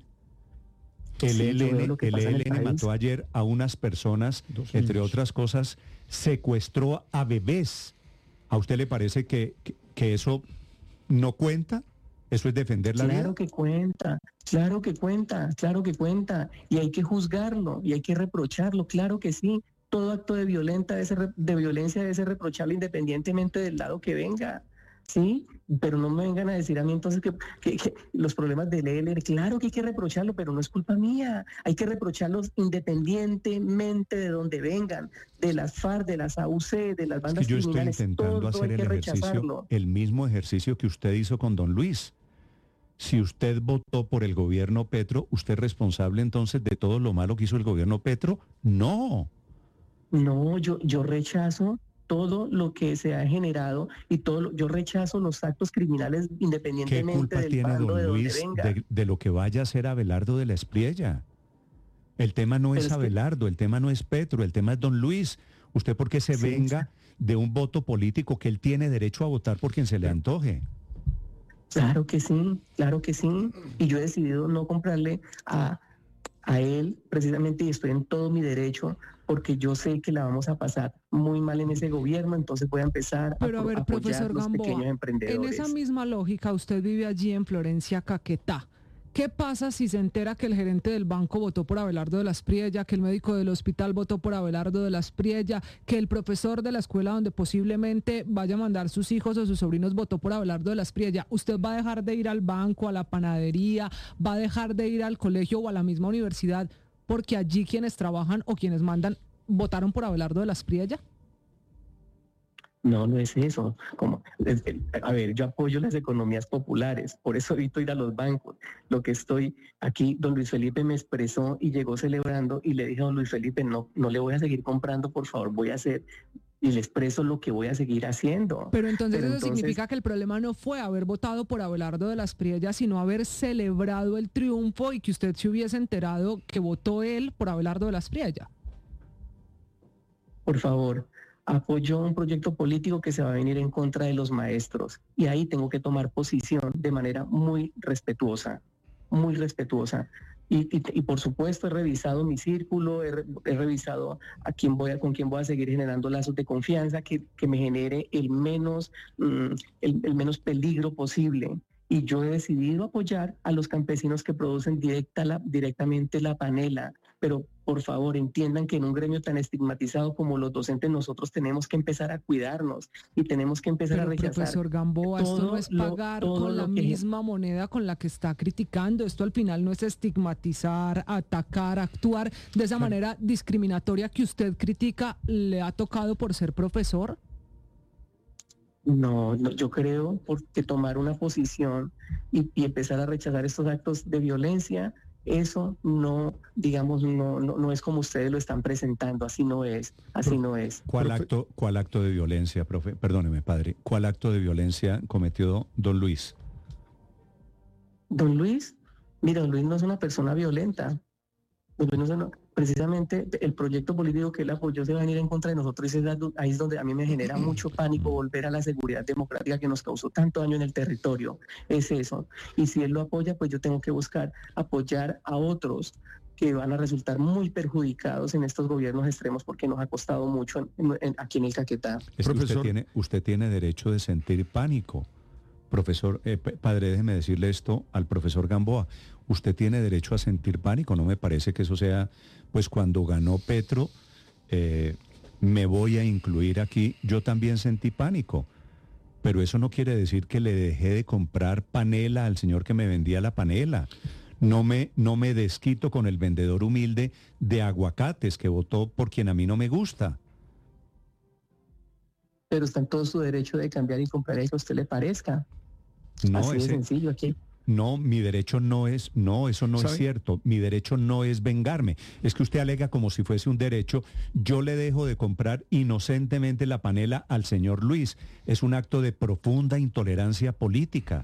El Sí, yo veo E L N, lo que el pasa en el E L N país. mató ayer a unas personas, entre otras cosas, secuestró a bebés. ¿A usted le parece que, que, que eso no cuenta? ¿Eso es defender la Claro vida? que cuenta, claro que cuenta, claro que cuenta. Y hay que juzgarlo y hay que reprocharlo, claro que sí. Todo acto de, violenta debe ser re- de violencia debe ser reprochable independientemente del lado que venga. Sí, pero no me vengan a decir a mí entonces que, que- que los problemas del E L N, claro que hay que reprocharlo, pero no es culpa mía. Hay que reprocharlos independientemente de donde vengan, de las FARC, de las A U C, de las Es bandas que yo estoy criminales. intentando Todo hacer hay el que ejercicio, rechazarlo. el mismo ejercicio que usted hizo con don Luis. Si usted votó por el gobierno Petro, ¿usted es responsable entonces de todo lo malo que hizo el gobierno Petro? No. No, yo, yo rechazo todo lo que se ha generado y todo lo- yo rechazo los actos criminales ¿Qué independientemente culpa del tiene bando de don donde Luis venga. de, de lo que vaya a hacer Abelardo de la Espriella? El tema no Pero es es que- Abelardo, el tema no es Petro, el tema es don Luis. ¿Usted por qué se Sí, venga de un voto político que él tiene derecho a votar por quien se le antoje? Claro que sí, claro que sí. Y yo he decidido no comprarle a, a él precisamente, y estoy en todo mi derecho, porque yo sé que la vamos a pasar muy mal en ese gobierno, entonces voy a empezar a, Pero a pro- ver, apoyar profesor los pequeños Gamboa, en emprendedores. esa misma lógica, usted vive allí en Florencia, Caquetá. ¿Qué pasa si se entera que el gerente del banco votó por Abelardo de la Espriella, que el médico del hospital votó por Abelardo de la Espriella, que el profesor de la escuela donde posiblemente vaya a mandar sus hijos o sus sobrinos votó por Abelardo de la Espriella? ¿Usted va a dejar de ir al banco, a la panadería, va a dejar de ir al colegio o a la misma universidad porque allí quienes trabajan o quienes mandan votaron por Abelardo de la Espriella? No, no es eso. Como, es- el- a ver, yo apoyo las economías populares, por eso evito ir a los bancos. Lo que estoy aquí, don Luis Felipe me expresó y llegó celebrando y le dije a don Luis Felipe, no, no le voy a seguir comprando, por favor, voy a hacer, y le expreso lo que voy a seguir haciendo. Pero entonces Pero eso entonces- significa que el problema no fue haber votado por Abelardo de la Espriella, sino haber celebrado el triunfo y que usted se hubiese enterado que votó él por Abelardo de la Espriella. Por favor, apoyo un proyecto político que se va a venir en contra de los maestros. Y ahí tengo que tomar posición de manera muy respetuosa, muy respetuosa. Y, y- y por supuesto he revisado mi círculo, he, re- he revisado a quién voy a, con quién voy a seguir generando lazos de confianza que, que me genere el menos, mm, el, el menos peligro posible. Y yo he decidido apoyar a los campesinos que producen directa la- directamente la panela. Pero por favor entiendan que en un gremio tan estigmatizado como los docentes nosotros tenemos que empezar a cuidarnos y tenemos que empezar Pero a rechazar. profesor Gamboa, esto todo no es lo- pagar todo con la lo que- misma moneda con la que está criticando. Esto al final no es estigmatizar, atacar, actuar de esa manera discriminatoria que usted critica. ¿Le ha tocado por ser profesor? No, no, yo creo porque tomar una posición y, y empezar a rechazar estos actos de violencia, eso no, digamos, no, no, no es como ustedes lo están presentando, así no es, así no es. ¿Cuál acto, cuál acto de violencia, profe? Perdóneme, padre. ¿Cuál acto de violencia cometió don Luis? Don Luis, mira, don Luis no es una persona violenta. Don Luis no es una- precisamente el proyecto político que él apoyó se va a venir en contra de nosotros y es la- ahí es donde a mí me genera mucho pánico volver a la seguridad democrática que nos causó tanto daño en el territorio. Es eso. Y si él lo apoya, pues yo tengo que buscar apoyar a otros que van a resultar muy perjudicados en estos gobiernos extremos porque nos ha costado mucho en- en- en- aquí en el Caquetá. Es que usted tiene, usted tiene derecho de sentir pánico. Profesor, eh, p- padre, déjeme decirle esto al profesor Gamboa. Usted tiene derecho a sentir pánico. No me parece que eso sea, pues cuando ganó Petro, eh, me voy a incluir aquí, yo también sentí pánico. pero eso no quiere decir que le dejé de comprar panela al señor que me vendía la panela. No me, no me desquito con el vendedor humilde de aguacates que votó por quien a mí no me gusta. Pero está en todo su derecho de cambiar y comprar el que a usted le parezca. No, Así de ese- sencillo aquí. No, mi derecho no es, no, eso no ¿Sabe? es cierto. Mi derecho no es vengarme. Es que usted alega como si fuese un derecho. Yo le dejo de comprar inocentemente la panela al señor Luis. Es un acto de profunda intolerancia política.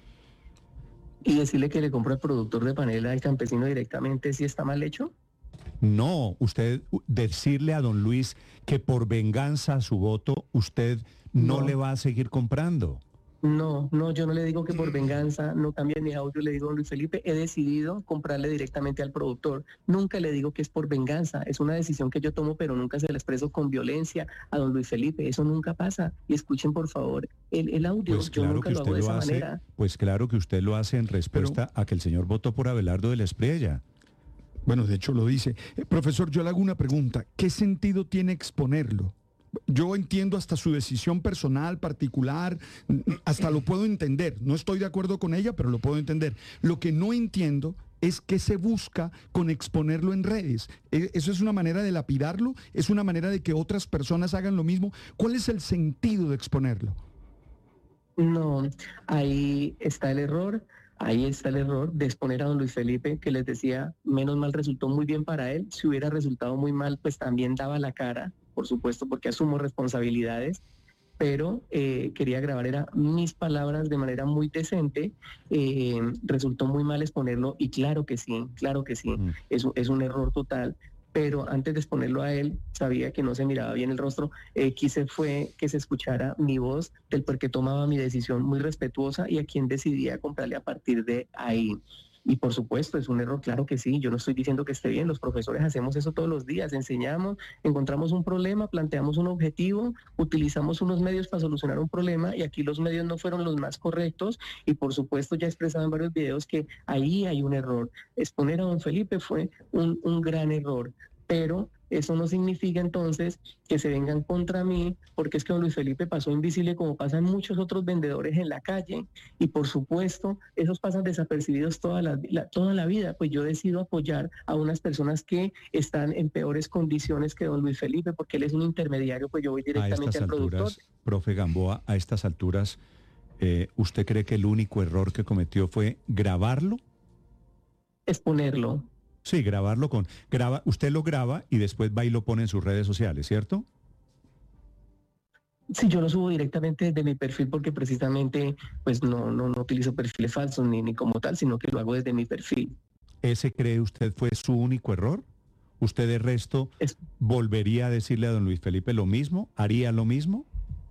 Y decirle que le compra el productor de panela al campesino directamente, ¿sí está mal hecho? No, usted u- decirle a don Luis que por venganza a su voto usted no, No. le va a seguir comprando. No, no, yo no le digo que por venganza no cambie mi audio, le digo a don Luis Felipe, he decidido comprarle directamente al productor. Nunca le digo que es por venganza, es una decisión que yo tomo, pero nunca se la expreso con violencia a don Luis Felipe, eso nunca pasa. Y escuchen por favor el, el audio, Pues yo claro nunca que lo hago usted de lo esa hace, manera. pues claro que usted lo hace en respuesta a que el señor votó por Abelardo de la Espriella. Bueno, de hecho lo dice. Eh, profesor, yo le hago una pregunta. ¿Qué sentido tiene exponerlo? Yo entiendo hasta su decisión personal, particular, mm, hasta lo puedo entender. No estoy de acuerdo con ella, pero lo puedo entender. Lo que no entiendo es qué se busca con exponerlo en redes. Eh, ¿Eso es una manera de lapidarlo? ¿Es una manera de que otras personas hagan lo mismo? ¿Cuál es el sentido de exponerlo? No, ahí está el error. Ahí está el error de exponer a don Luis Felipe, que les decía, menos mal resultó muy bien para él. Si hubiera resultado muy mal, pues también daba la cara, por supuesto, porque asumo responsabilidades. Pero eh, quería grabar era mis palabras de manera muy decente. Eh, resultó muy mal exponerlo y claro que sí, claro que sí, es, un- es un error total. Pero antes de exponerlo a él, sabía que no se miraba bien el rostro. Eh, quise fue que se escuchara mi voz del por qué tomaba mi decisión muy respetuosa y a quien decidía comprarle a partir de ahí. Y por supuesto, es un error, claro que sí. Yo no estoy diciendo que esté bien. Los profesores hacemos eso todos los días. Enseñamos, encontramos un problema, planteamos un objetivo, utilizamos unos medios para solucionar un problema y aquí los medios no fueron los más correctos. Y por supuesto, ya he expresado en varios videos que ahí hay un error. Exponer a don Felipe fue un, un gran error. Pero eso no significa entonces que se vengan contra mí, porque es que don Luis Felipe pasó invisible como pasan muchos otros vendedores en la calle. Y por supuesto, esos pasan desapercibidos toda la, la- toda la vida. Pues yo decido apoyar a unas personas que están en peores condiciones que don Luis Felipe, porque él es un intermediario, pues yo voy A directamente estas al productor. alturas, profe Gamboa, a estas alturas, eh, ¿usted cree que el único error que cometió fue grabarlo? Exponerlo. Sí, grabarlo con... graba, usted lo graba y después va y lo pone en sus redes sociales, ¿cierto? Sí, yo lo subo directamente desde mi perfil porque precisamente pues no, no, no utilizo perfiles falsos ni, ni como tal, sino que lo hago desde mi perfil. ¿Ese cree usted fue su único error? ¿Usted de resto volvería a decirle a don Luis Felipe lo mismo? ¿Haría lo mismo?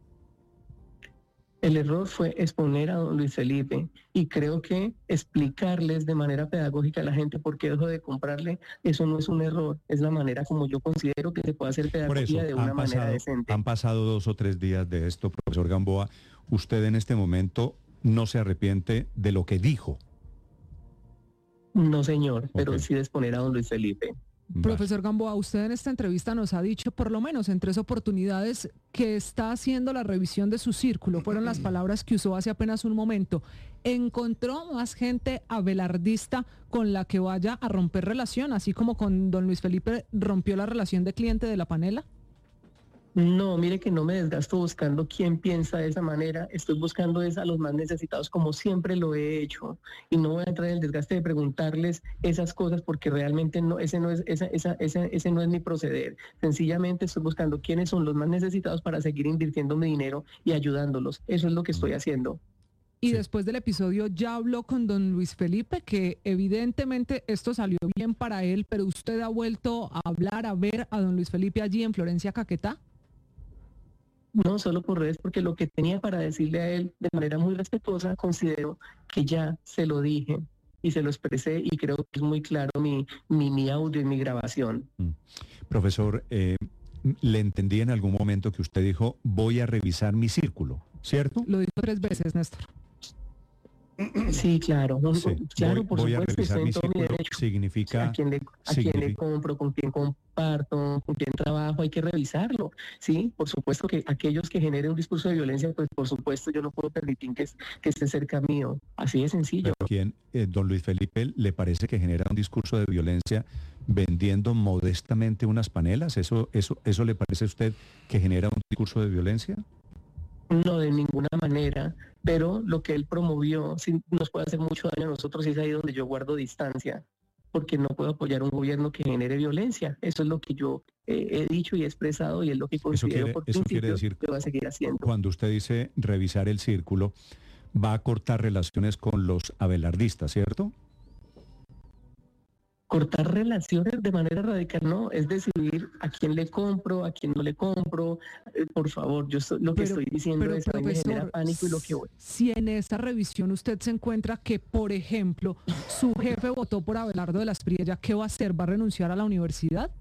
El error fue exponer a don Luis Felipe y creo que explicarles de manera pedagógica a la gente por qué dejo de comprarle, eso no es un error, es la manera como yo considero que se puede hacer Por eso, pedagogía de una han manera pasado, decente. han pasado dos o tres días de esto, profesor Gamboa. ¿Usted en este momento no se arrepiente de lo que dijo? No, señor, pero sí de exponer a don Luis Felipe. Profesor Gamboa, usted en esta entrevista nos ha dicho, por lo menos en tres oportunidades, que está haciendo la revisión de su círculo. Fueron las palabras que usó hace apenas un momento. ¿Encontró más gente abelardista con la que vaya a romper relación, así como con don Luis Felipe rompió la relación de cliente de la panela? No, mire que no me desgasto buscando quién piensa de esa manera. Estoy buscando es a los más necesitados como siempre lo he hecho. Y no voy a entrar en el desgaste de preguntarles esas cosas porque realmente no, ese no es, esa, esa, ese, ese no es mi proceder. Sencillamente estoy buscando quiénes son los más necesitados para seguir invirtiendo mi dinero y ayudándolos. Eso es lo que estoy haciendo. Y después del episodio ya habló con don Luis Felipe, que evidentemente esto salió bien para él, pero usted ha vuelto a hablar, a ver a don Luis Felipe allí en Florencia, Caquetá. No solo por redes, porque lo que tenía para decirle a él de manera muy respetuosa, considero que ya se lo dije y se lo expresé y creo que es muy claro mi, mi, mi audio y mi grabación. Profesor, eh, le entendí en algún momento que usted dijo, voy a revisar mi círculo, ¿cierto? Lo dijo tres veces, Néstor. Sí, claro, un- Sí, claro, voy, por voy a supuesto, revisar estoy mi en todo mi círculo. derecho. Significa, A quién le, a quién le significa- compro, con quién comparto, con quién trabajo, hay que revisarlo, ¿sí? Por supuesto que aquellos que generen un discurso de violencia, pues por supuesto yo no puedo permitir que, es- que esté cerca mío, así de sencillo. pero ¿quién, eh, don Luis Felipe, le parece que genera un discurso de violencia vendiendo modestamente unas panelas? ¿Eso, eso, eso le parece a usted que genera un discurso de violencia? No, de ninguna manera, pero lo que él promovió sí nos puede hacer mucho daño a nosotros y es ahí donde yo guardo distancia, porque no puedo apoyar un gobierno que genere violencia. Eso es lo que yo eh, he dicho y he expresado y es lo que Eso considero quiere, por eso principio quiere decir, que voy a seguir haciendo. cuando usted dice revisar el círculo, va a cortar relaciones con los abelardistas, ¿cierto? Cortar relaciones de manera radical, no, es decidir a quién le compro, a quién no le compro. Eh, por favor, yo so- lo que Pero- estoy diciendo pero, es a mí me genera profesor, pánico y lo que voy. Si en esa revisión usted se encuentra que, por ejemplo, su jefe votó por Abelardo de la Espriella, ¿qué va a hacer? ¿Va a renunciar a la universidad?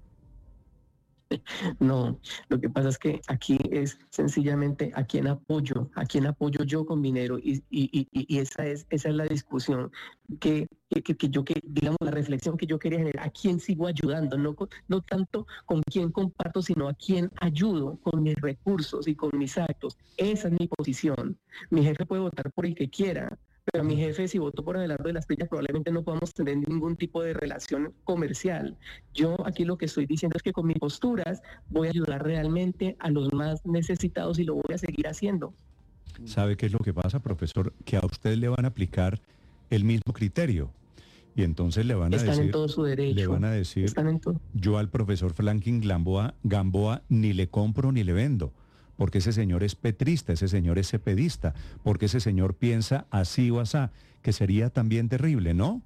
No, lo que pasa es que aquí es sencillamente a quién apoyo, a quién apoyo yo con dinero y, y, y, y esa es esa es la discusión que, que, que- que yo que digamos la reflexión que yo quería generar, a quién sigo ayudando, no con- no tanto con quién comparto, sino a quién ayudo con mis recursos y con mis actos. Esa es mi posición. Mi jefe puede votar por el que quiera. Pero mi jefe, si votó por Abelardo de la Espriella, probablemente no podamos tener ningún tipo de relación comercial. Yo aquí lo que estoy diciendo es que con mis posturas voy a ayudar realmente a los más necesitados y lo voy a seguir haciendo. ¿Sabe qué es lo que pasa, profesor? Que a usted le van a aplicar el mismo criterio. Y entonces le van a Están en decir, todo su derecho. le van a decir, Están en todo. yo al profesor Franklin Gamboa, Gamboa ni le compro ni le vendo, porque ese señor es petrista, ese señor es cepedista, porque ese señor piensa así o asá, que sería también terrible, ¿no?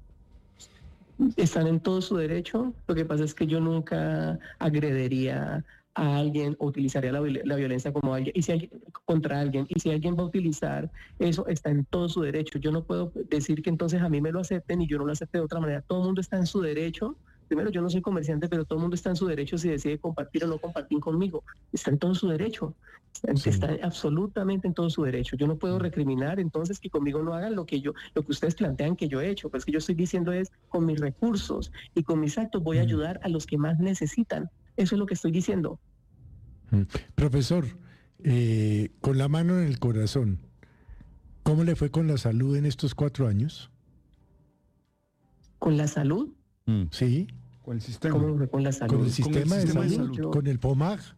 Están en todo su derecho. Lo que pasa es que yo nunca agredería a alguien o utilizaría la, viol- la violencia como alguien y si alguien, contra alguien. Y si alguien va a utilizar eso, está en todo su derecho. Yo no puedo decir que entonces a mí me lo acepten y yo no lo acepte de otra manera. Todo el mundo está en su derecho. Primero, yo no soy comerciante, pero todo el mundo está en su derecho si decide compartir o no compartir conmigo. Está en todo su derecho. Está, está absolutamente en todo su derecho. Yo no puedo recriminar entonces que conmigo no hagan lo que yo, lo que ustedes plantean que yo he hecho. Pues que yo estoy diciendo es con mis recursos y con mis actos voy a ayudar a los que más necesitan. Eso es lo que estoy diciendo. Mm. Profesor, eh, con la mano en el corazón, ¿cómo le fue con la salud en estos cuatro años? ¿Con la salud? Sí. Con el sistema. ¿Cómo me fue con la salud? Con el sistema, de, sistema de salud, salud. con el P O M A G.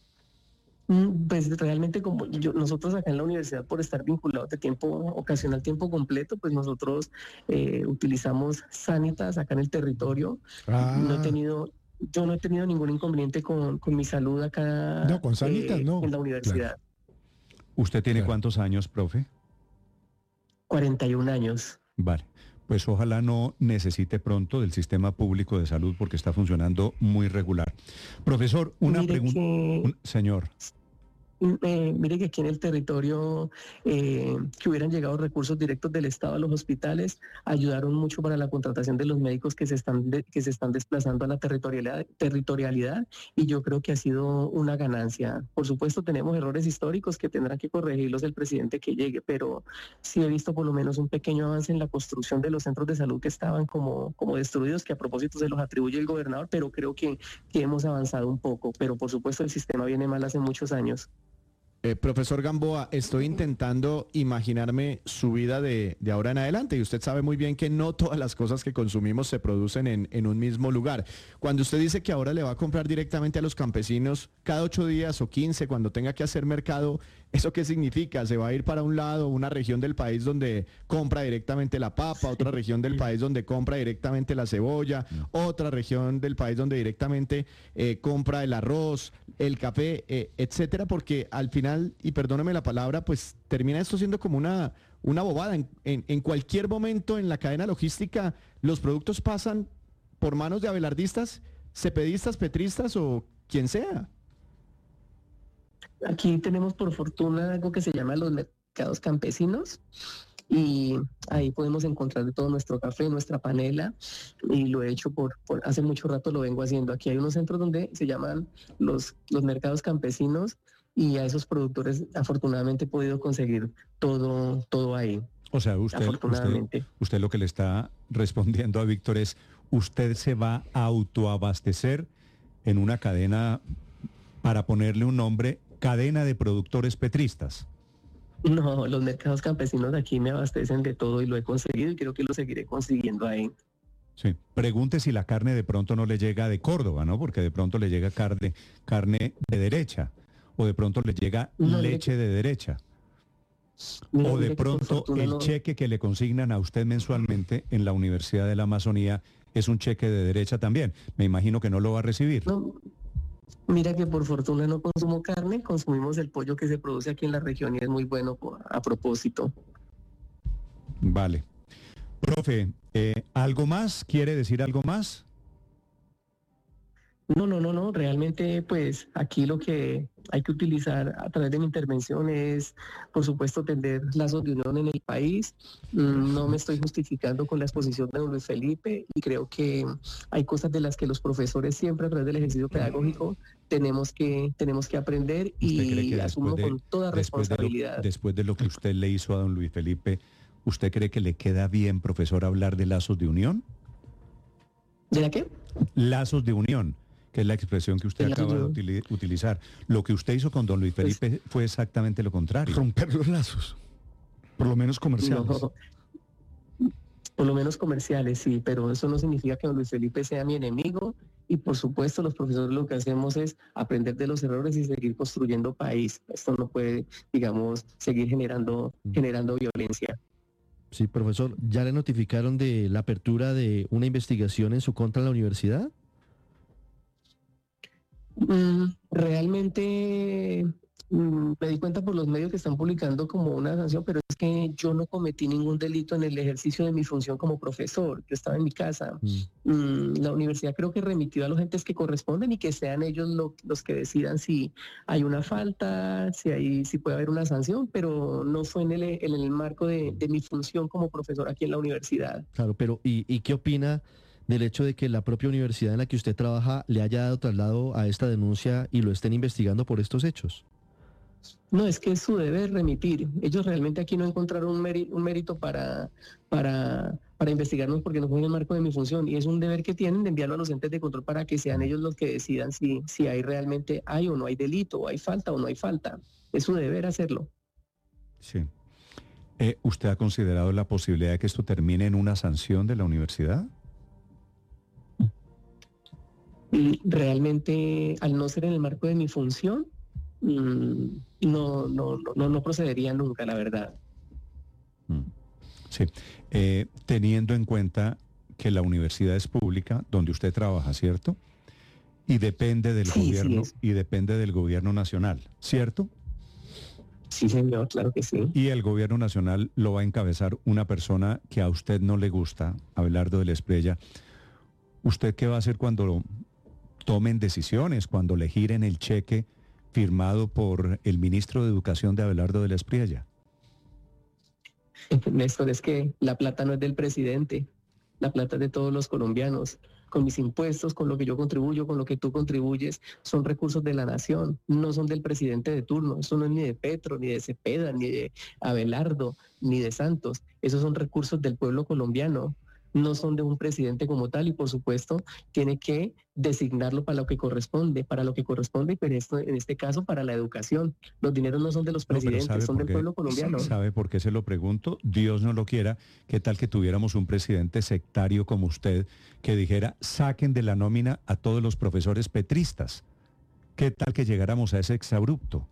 Mm, Pues realmente como yo, nosotros acá en la universidad por estar vinculados de tiempo ocasional, tiempo completo, pues nosotros eh, utilizamos Sanitas acá en el territorio. Ah. No he tenido, yo no he tenido ningún inconveniente con, con mi salud acá No, con Sanitas eh, no. en la universidad. ¿Usted tiene cuántos años, profe? cuarenta y un años. Vale. Pues ojalá no necesite pronto del sistema público de salud porque está funcionando muy regular. Profesor, una Mire pregunta. que- un- Señor. Eh, mire que aquí en el territorio eh, que hubieran llegado recursos directos del Estado a los hospitales ayudaron mucho para la contratación de los médicos que se están de- que se están desplazando a la territorialidad, territorialidad y yo creo que ha sido una ganancia. Por supuesto tenemos errores históricos que tendrá que corregirlos el presidente que llegue, pero sí he visto por lo menos un pequeño avance en la construcción de los centros de salud que estaban como, como destruidos, que a propósito se los atribuye el gobernador, pero creo que, que hemos avanzado un poco, pero por supuesto el sistema viene mal hace muchos años. Eh, profesor Gamboa, estoy intentando imaginarme su vida de, de ahora en adelante y usted sabe muy bien que no todas las cosas que consumimos se producen en, en un mismo lugar. Cuando usted dice que ahora le va a comprar directamente a los campesinos cada ocho días o quince cuando tenga que hacer mercado, ¿eso qué significa? ¿Se va a ir para un lado, una región del país donde compra directamente la papa, otra región del país donde compra directamente la cebolla, otra región del país donde directamente eh, compra el arroz, el café, eh, etcétera? Porque al final, y perdóneme la palabra, pues termina esto siendo como una, una bobada. En, en, en cualquier momento en la cadena logística los productos pasan por manos de abelardistas, cepedistas, petristas o quien sea. Aquí tenemos por fortuna algo que se llama los mercados campesinos y ahí podemos encontrar de todo nuestro café, nuestra panela y lo he hecho por, por hace mucho rato lo vengo haciendo. Aquí hay unos centros donde se llaman los, los mercados campesinos y a esos productores afortunadamente he podido conseguir todo, todo ahí. O sea, usted, afortunadamente. usted, usted lo que le está respondiendo a Víctor es, usted se va a autoabastecer en una cadena, para ponerle un nombre, cadena de productores petristas. No, los mercados campesinos de aquí me abastecen de todo y lo he conseguido y creo que lo seguiré consiguiendo ahí. Sí. Pregunte si la carne de pronto no le llega de Córdoba, ¿no? Porque de pronto le llega carne, carne de derecha, o de pronto le llega No, leche mire- de derecha. Mire, O mire de que por pronto fortuna el no- cheque que le consignan a usted mensualmente en la Universidad de la Amazonía es un cheque de derecha también. Me imagino que no lo va a recibir. No, mira que por fortuna no consumo carne, consumimos el pollo que se produce aquí en la región y es muy bueno po- a propósito. Vale. Profe, eh, ¿algo más? ¿Quiere decir algo más? No, no, no, no, realmente pues aquí lo que hay que utilizar a través de mi intervención es, por supuesto, tender lazos de unión en el país. Mm, No me estoy justificando con la exposición de don Luis Felipe y creo que hay cosas de las que los profesores siempre a través del ejercicio pedagógico tenemos que, tenemos que aprender ¿Usted cree y que asumo después de, con toda después de lo- responsabilidad. después de lo que usted le hizo a don Luis Felipe, ¿usted cree que le queda bien, profesor, hablar de lazos de unión? ¿De la qué? Lazos de unión, que es la expresión que usted De lazos acaba de de utili- utilizar. Lo que usted hizo con don Luis Pues- Felipe fue exactamente lo contrario. Romper los lazos, por lo menos comerciales. No, por lo menos comerciales, sí, pero eso no significa que don Luis Felipe sea mi enemigo y por supuesto los profesores lo que hacemos es aprender de los errores y seguir construyendo país. Esto no puede, digamos, seguir generando, generando violencia. Sí, profesor, ¿ya le notificaron de la apertura de una investigación en su contra en la universidad? Mm, realmente mm, me di cuenta por los medios que están publicando como una sanción, pero es que yo no cometí ningún delito en el ejercicio de mi función como profesor. Yo estaba en mi casa. Mm, la universidad creo que remitió a los entes que corresponden y que sean ellos lo- los que decidan si hay una falta, si hay, si puede haber una sanción, pero no fue en el, en el marco de, de mi función como profesor aquí en la universidad. Claro, pero ¿y, y qué opina del hecho de que la propia universidad en la que usted trabaja le haya dado traslado a esta denuncia y lo estén investigando por estos hechos? No, es que es su deber remitir. Ellos realmente aquí no encontraron un, méri- un mérito para, para, para investigarnos porque no fue en el marco de mi función y es un deber que tienen de enviarlo a los entes de control para que sean ellos los que decidan si, si hay realmente hay o no hay delito, o hay falta o no hay falta. Es su deber hacerlo. Sí. Eh, ¿Usted ha considerado la posibilidad de que esto termine en una sanción de la universidad? Y realmente, al no ser en el marco de mi función, mm, no, no, no, no procedería nunca, la verdad. Sí. Eh, teniendo en cuenta que la universidad es pública, donde usted trabaja, ¿cierto? Y depende del Sí, sí gobierno, es. y depende del gobierno nacional, ¿cierto? Sí, señor, claro que sí. Y el gobierno nacional lo va a encabezar una persona que a usted no le gusta, Abelardo de la Espriella. ¿Usted qué va a hacer cuando tomen decisiones, cuando le giren el cheque firmado por el ministro de Educación de Abelardo de la Espriella? Néstor, es que la plata no es del presidente, la plata es de todos los colombianos. Con mis impuestos, con lo que yo contribuyo, con lo que tú contribuyes, son recursos de la nación, no son del presidente de turno. Eso no es ni de Petro, ni de Cepeda, ni de Abelardo, ni de Santos. Esos son recursos del pueblo colombiano, no son de un presidente como tal y por supuesto tiene que designarlo para lo que corresponde, para lo que corresponde, pero esto, en este caso para la educación. Los dineros no son de los No, pero presidentes, ¿sabe son por del qué? pueblo colombiano. ¿Sabe por qué se lo pregunto? Dios no lo quiera. ¿Qué tal que tuviéramos un presidente sectario como usted que dijera, saquen de la nómina a todos los profesores petristas? ¿Qué tal que llegáramos a ese exabrupto?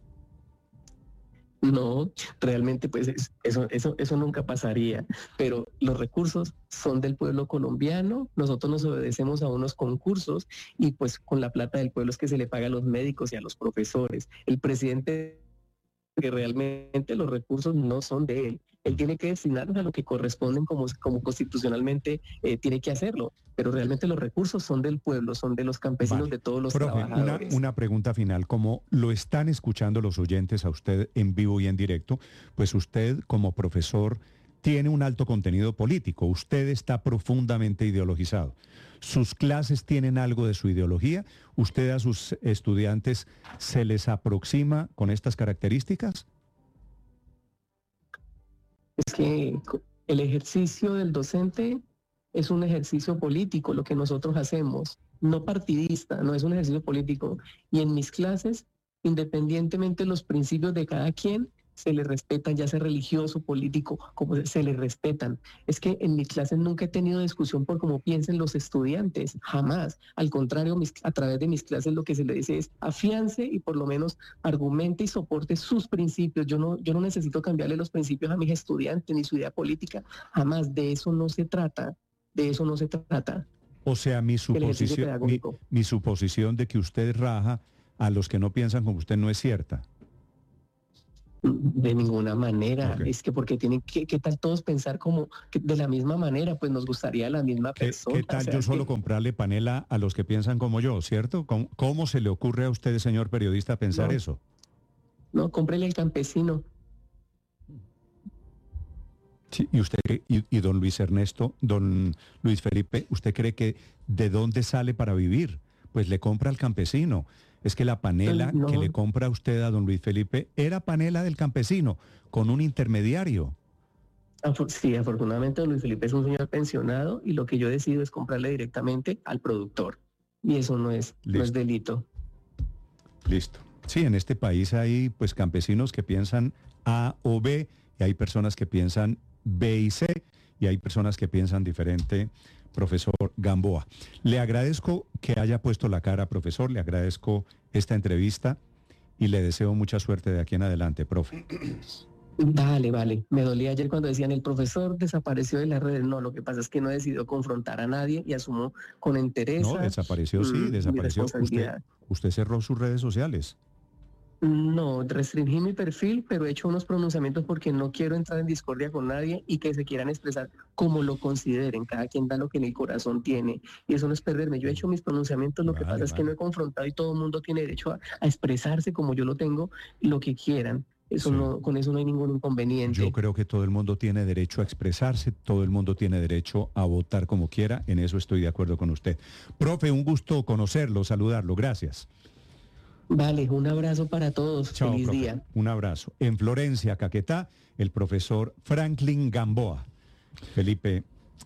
No, realmente pues es- eso, eso, eso nunca pasaría, pero los recursos son del pueblo colombiano, nosotros nos obedecemos a unos concursos y pues con la plata del pueblo es que se le paga a los médicos y a los profesores. El presidente, que realmente los recursos no son de él, él tiene que destinarlos a lo que corresponden como, como constitucionalmente eh, tiene que hacerlo, pero realmente los recursos son del pueblo, son de los campesinos, Vale. de todos los Profe, una, trabajadores. una pregunta final. Como lo están escuchando los oyentes a usted en vivo y en directo, pues usted como profesor tiene un alto contenido político. Usted está profundamente ideologizado. ¿Sus clases tienen algo de su ideología? ¿Usted a sus estudiantes se les aproxima con estas características? Es que el ejercicio del docente es un ejercicio político, lo que nosotros hacemos, no partidista, no es un ejercicio político. Y en mis clases, independientemente de los principios de cada quien, se le respetan, ya sea religioso, político, como se le respetan. Es que en mis clases nunca he tenido discusión por cómo piensen los estudiantes, jamás. Al contrario, mis, a través de mis clases lo que se le dice es afiance y por lo menos argumente y soporte sus principios. Yo no, yo no necesito cambiarle los principios a mis estudiantes ni su idea política, jamás. De eso no se trata, de eso no se trata. O sea, mi suposición, mi, mi suposición de que usted raja a los que no piensan como usted no es cierta. De ninguna manera, Okay. es que porque tienen que, ¿qué tal todos pensar como que de la misma manera? Pues nos gustaría la misma ¿Qué, persona. qué tal o sea, yo solo que- comprarle panela a los que piensan como yo, cierto? ¿Cómo, cómo se le ocurre a usted, señor periodista, pensar No. eso? No, cómprele al campesino. Sí, y usted cree- y, y don Luis Ernesto, don Luis Felipe, ¿usted cree que de dónde sale para vivir? Pues le compra al campesino. Es que la panela No. que le compra usted a don Luis Felipe era panela del campesino, con un intermediario. Afor- Sí, afortunadamente don Luis Felipe es un señor pensionado y lo que yo decido es comprarle directamente al productor. Y eso no es, no es Listo. delito. Listo. Sí, en este país hay pues campesinos que piensan A o B, y hay personas que piensan B y C, y hay personas que piensan diferente, profesor Gamboa. Le agradezco que haya puesto la cara, profesor, le agradezco esta entrevista y le deseo mucha suerte de aquí en adelante, profe. Vale, vale. Me dolía ayer cuando decían el profesor desapareció de las redes. No, lo que pasa es que no decidió confrontar a nadie y asumo con entereza. No, desapareció, sí, mm, mi desapareció. Usted, responsabilidad. usted cerró sus redes sociales. No, restringí mi perfil, pero he hecho unos pronunciamientos porque no quiero entrar en discordia con nadie y que se quieran expresar como lo consideren. Cada quien da lo que en el corazón tiene y eso no es perderme. Yo he hecho mis pronunciamientos, lo que Vale, pasa es que vale. no he confrontado y todo el mundo tiene derecho a, a expresarse como yo lo tengo, lo que quieran. Eso Sí. no, con eso no hay ningún inconveniente. Yo creo que todo el mundo tiene derecho a expresarse, todo el mundo tiene derecho a votar como quiera, en eso estoy de acuerdo con usted. Profe, un gusto conocerlo, saludarlo, gracias. Vale, un abrazo para todos. Chao, Feliz profe. día. Un abrazo. En Florencia, Caquetá, el profesor Franklin Gamboa. Felipe.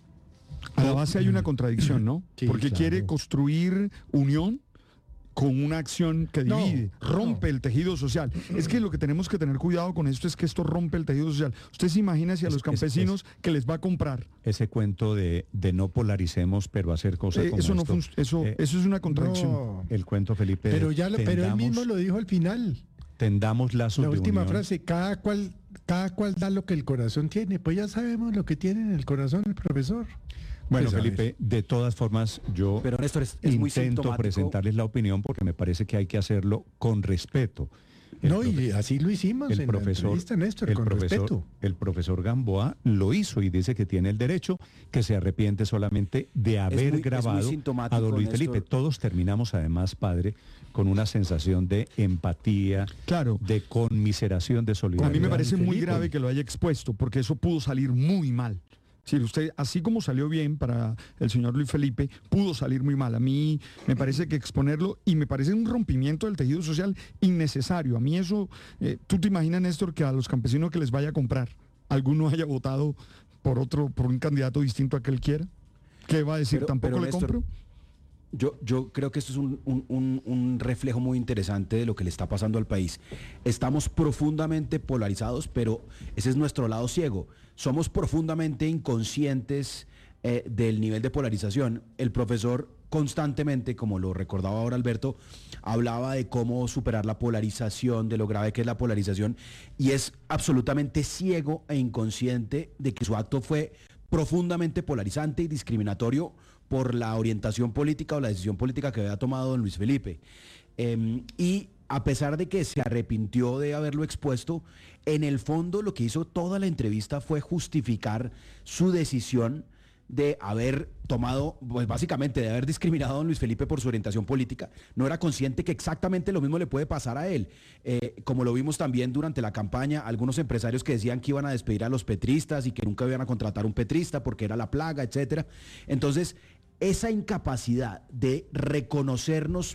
A la base hay una contradicción, ¿no? Sí, Porque claro. quiere construir unión con una acción que No, divide, rompe el tejido social. Es que lo que tenemos que tener cuidado con esto es que esto rompe el tejido social. Usted se imagina si a Es- los es- campesinos que les va a comprar. Ese cuento de, de no polaricemos, pero hacer cosas Eh, como eso no esto. fun- eso, eh, eso es una contradicción. No, El cuento, Felipe. de pero ya lo, pero él tendamos- mismo lo dijo al final. Tendamos lazos La de última unión. frase, cada cual, cada cual da lo que el corazón tiene. Pues ya sabemos lo que tiene en el corazón el profesor. Bueno, Pues, a ver. Felipe, de todas formas, yo Pero Néstor, es, es muy intento sintomático. presentarles la opinión porque me parece que hay que hacerlo con respeto. El No, profe- y así lo hicimos el en profesor, la entrevista, Néstor, el con profesor, respeto. el profesor Gamboa lo hizo y dice que tiene el derecho, que se arrepiente solamente de haber muy- es muy grabado sintomático, a don Luis Néstor. Felipe. Todos terminamos además, padre, con una sensación de empatía, Claro. de conmiseración, de A solidaridad. mí me parece muy Felipe. grave que lo haya expuesto, porque eso pudo salir muy mal. Si usted, así como salió bien para el señor Luis Felipe, pudo salir muy mal. A mí me parece que exponerlo, y me parece un rompimiento del tejido social innecesario. A mí eso, eh, ¿tú te imaginas, Néstor, que a los campesinos que les vaya a comprar, alguno haya votado por otro, por un candidato distinto a que él quiera? ¿Qué va a decir? Pero- ¿Tampoco pero, le Néstor, compro? Yo, yo creo que esto es un, un- un- un reflejo muy interesante de lo que le está pasando al país. Estamos profundamente polarizados, pero ese es nuestro lado ciego. Somos profundamente inconscientes eh, del nivel de polarización. El profesor constantemente, como lo recordaba ahora Alberto, hablaba de cómo superar la polarización, de lo grave que es la polarización, y es absolutamente ciego e inconsciente de que su acto fue profundamente polarizante y discriminatorio por la orientación política o la decisión política que había tomado don Luis Felipe. Eh, y a pesar de que se arrepintió de haberlo expuesto, en el fondo lo que hizo toda la entrevista fue justificar su decisión de haber tomado, pues básicamente de haber discriminado a don Luis Felipe por su orientación política. No era consciente que exactamente lo mismo le puede pasar a él. Eh, como lo vimos también durante la campaña, algunos empresarios que decían que iban a despedir a los petristas y que nunca iban a contratar un petrista porque era la plaga, etcétera. Entonces, esa incapacidad de reconocernos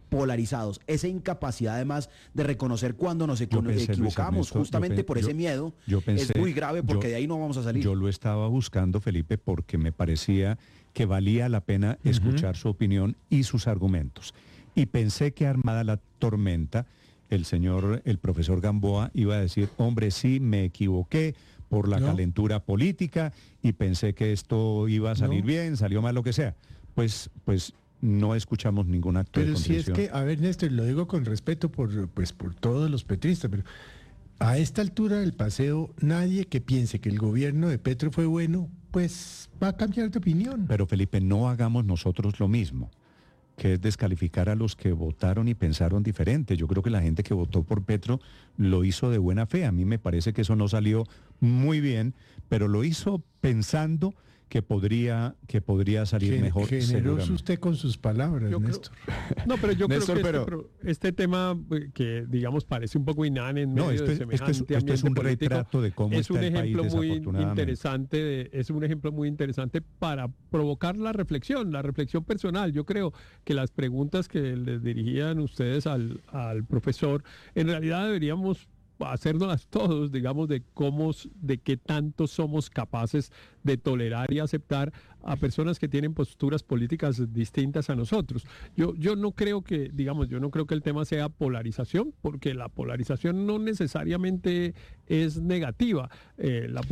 polarizados. Esa incapacidad además de reconocer cuando nos equivo- pensé, Luis equivocamos, Ernesto, justamente yo pe- por ese yo- miedo, yo pensé- es muy grave porque yo- de ahí no vamos a salir. Yo lo estaba buscando, Felipe, porque me parecía que valía la pena Ujú. escuchar su opinión y sus argumentos. Y pensé que armada la tormenta, el señor, el profesor Gamboa iba a decir, hombre, sí, me equivoqué por la No. calentura política y pensé que esto iba a salir No. bien, salió mal, lo que sea. Pues, pues no escuchamos ningún acto de Pero si es contrición. que, a ver, Néstor, lo digo con respeto por, pues, por todos los petristas, pero a esta altura del paseo, nadie que piense que el gobierno de Petro fue bueno, pues va a cambiar de opinión. Pero Felipe, no hagamos nosotros lo mismo, que es descalificar a los que votaron y pensaron diferente. Yo creo que la gente que votó por Petro lo hizo de buena fe. A mí me parece que eso no salió muy bien, pero lo hizo pensando que podría, que podría salir Gen- mejor. Generoso seguramente. usted con sus palabras, Yo creo- Néstor. No, pero yo Néstor, creo que pero- este, pro- este tema eh, que, digamos, parece un poco inane en medio No, esto de es- esto semejante es- esto es ambiente un político, retrato de cómo es un está el país, ejemplo muy desafortunadamente. interesante, de- es un ejemplo muy interesante para provocar la reflexión, la reflexión personal. Yo creo que las preguntas que les dirigían ustedes al, al profesor, en realidad deberíamos hacernoslas todos, digamos, de cómo, s- de qué tanto somos capaces de tolerar y aceptar a personas que tienen posturas políticas distintas a nosotros. Yo, yo no creo que, digamos, yo no creo que el tema sea polarización, porque la polarización no necesariamente es negativa. Eh, la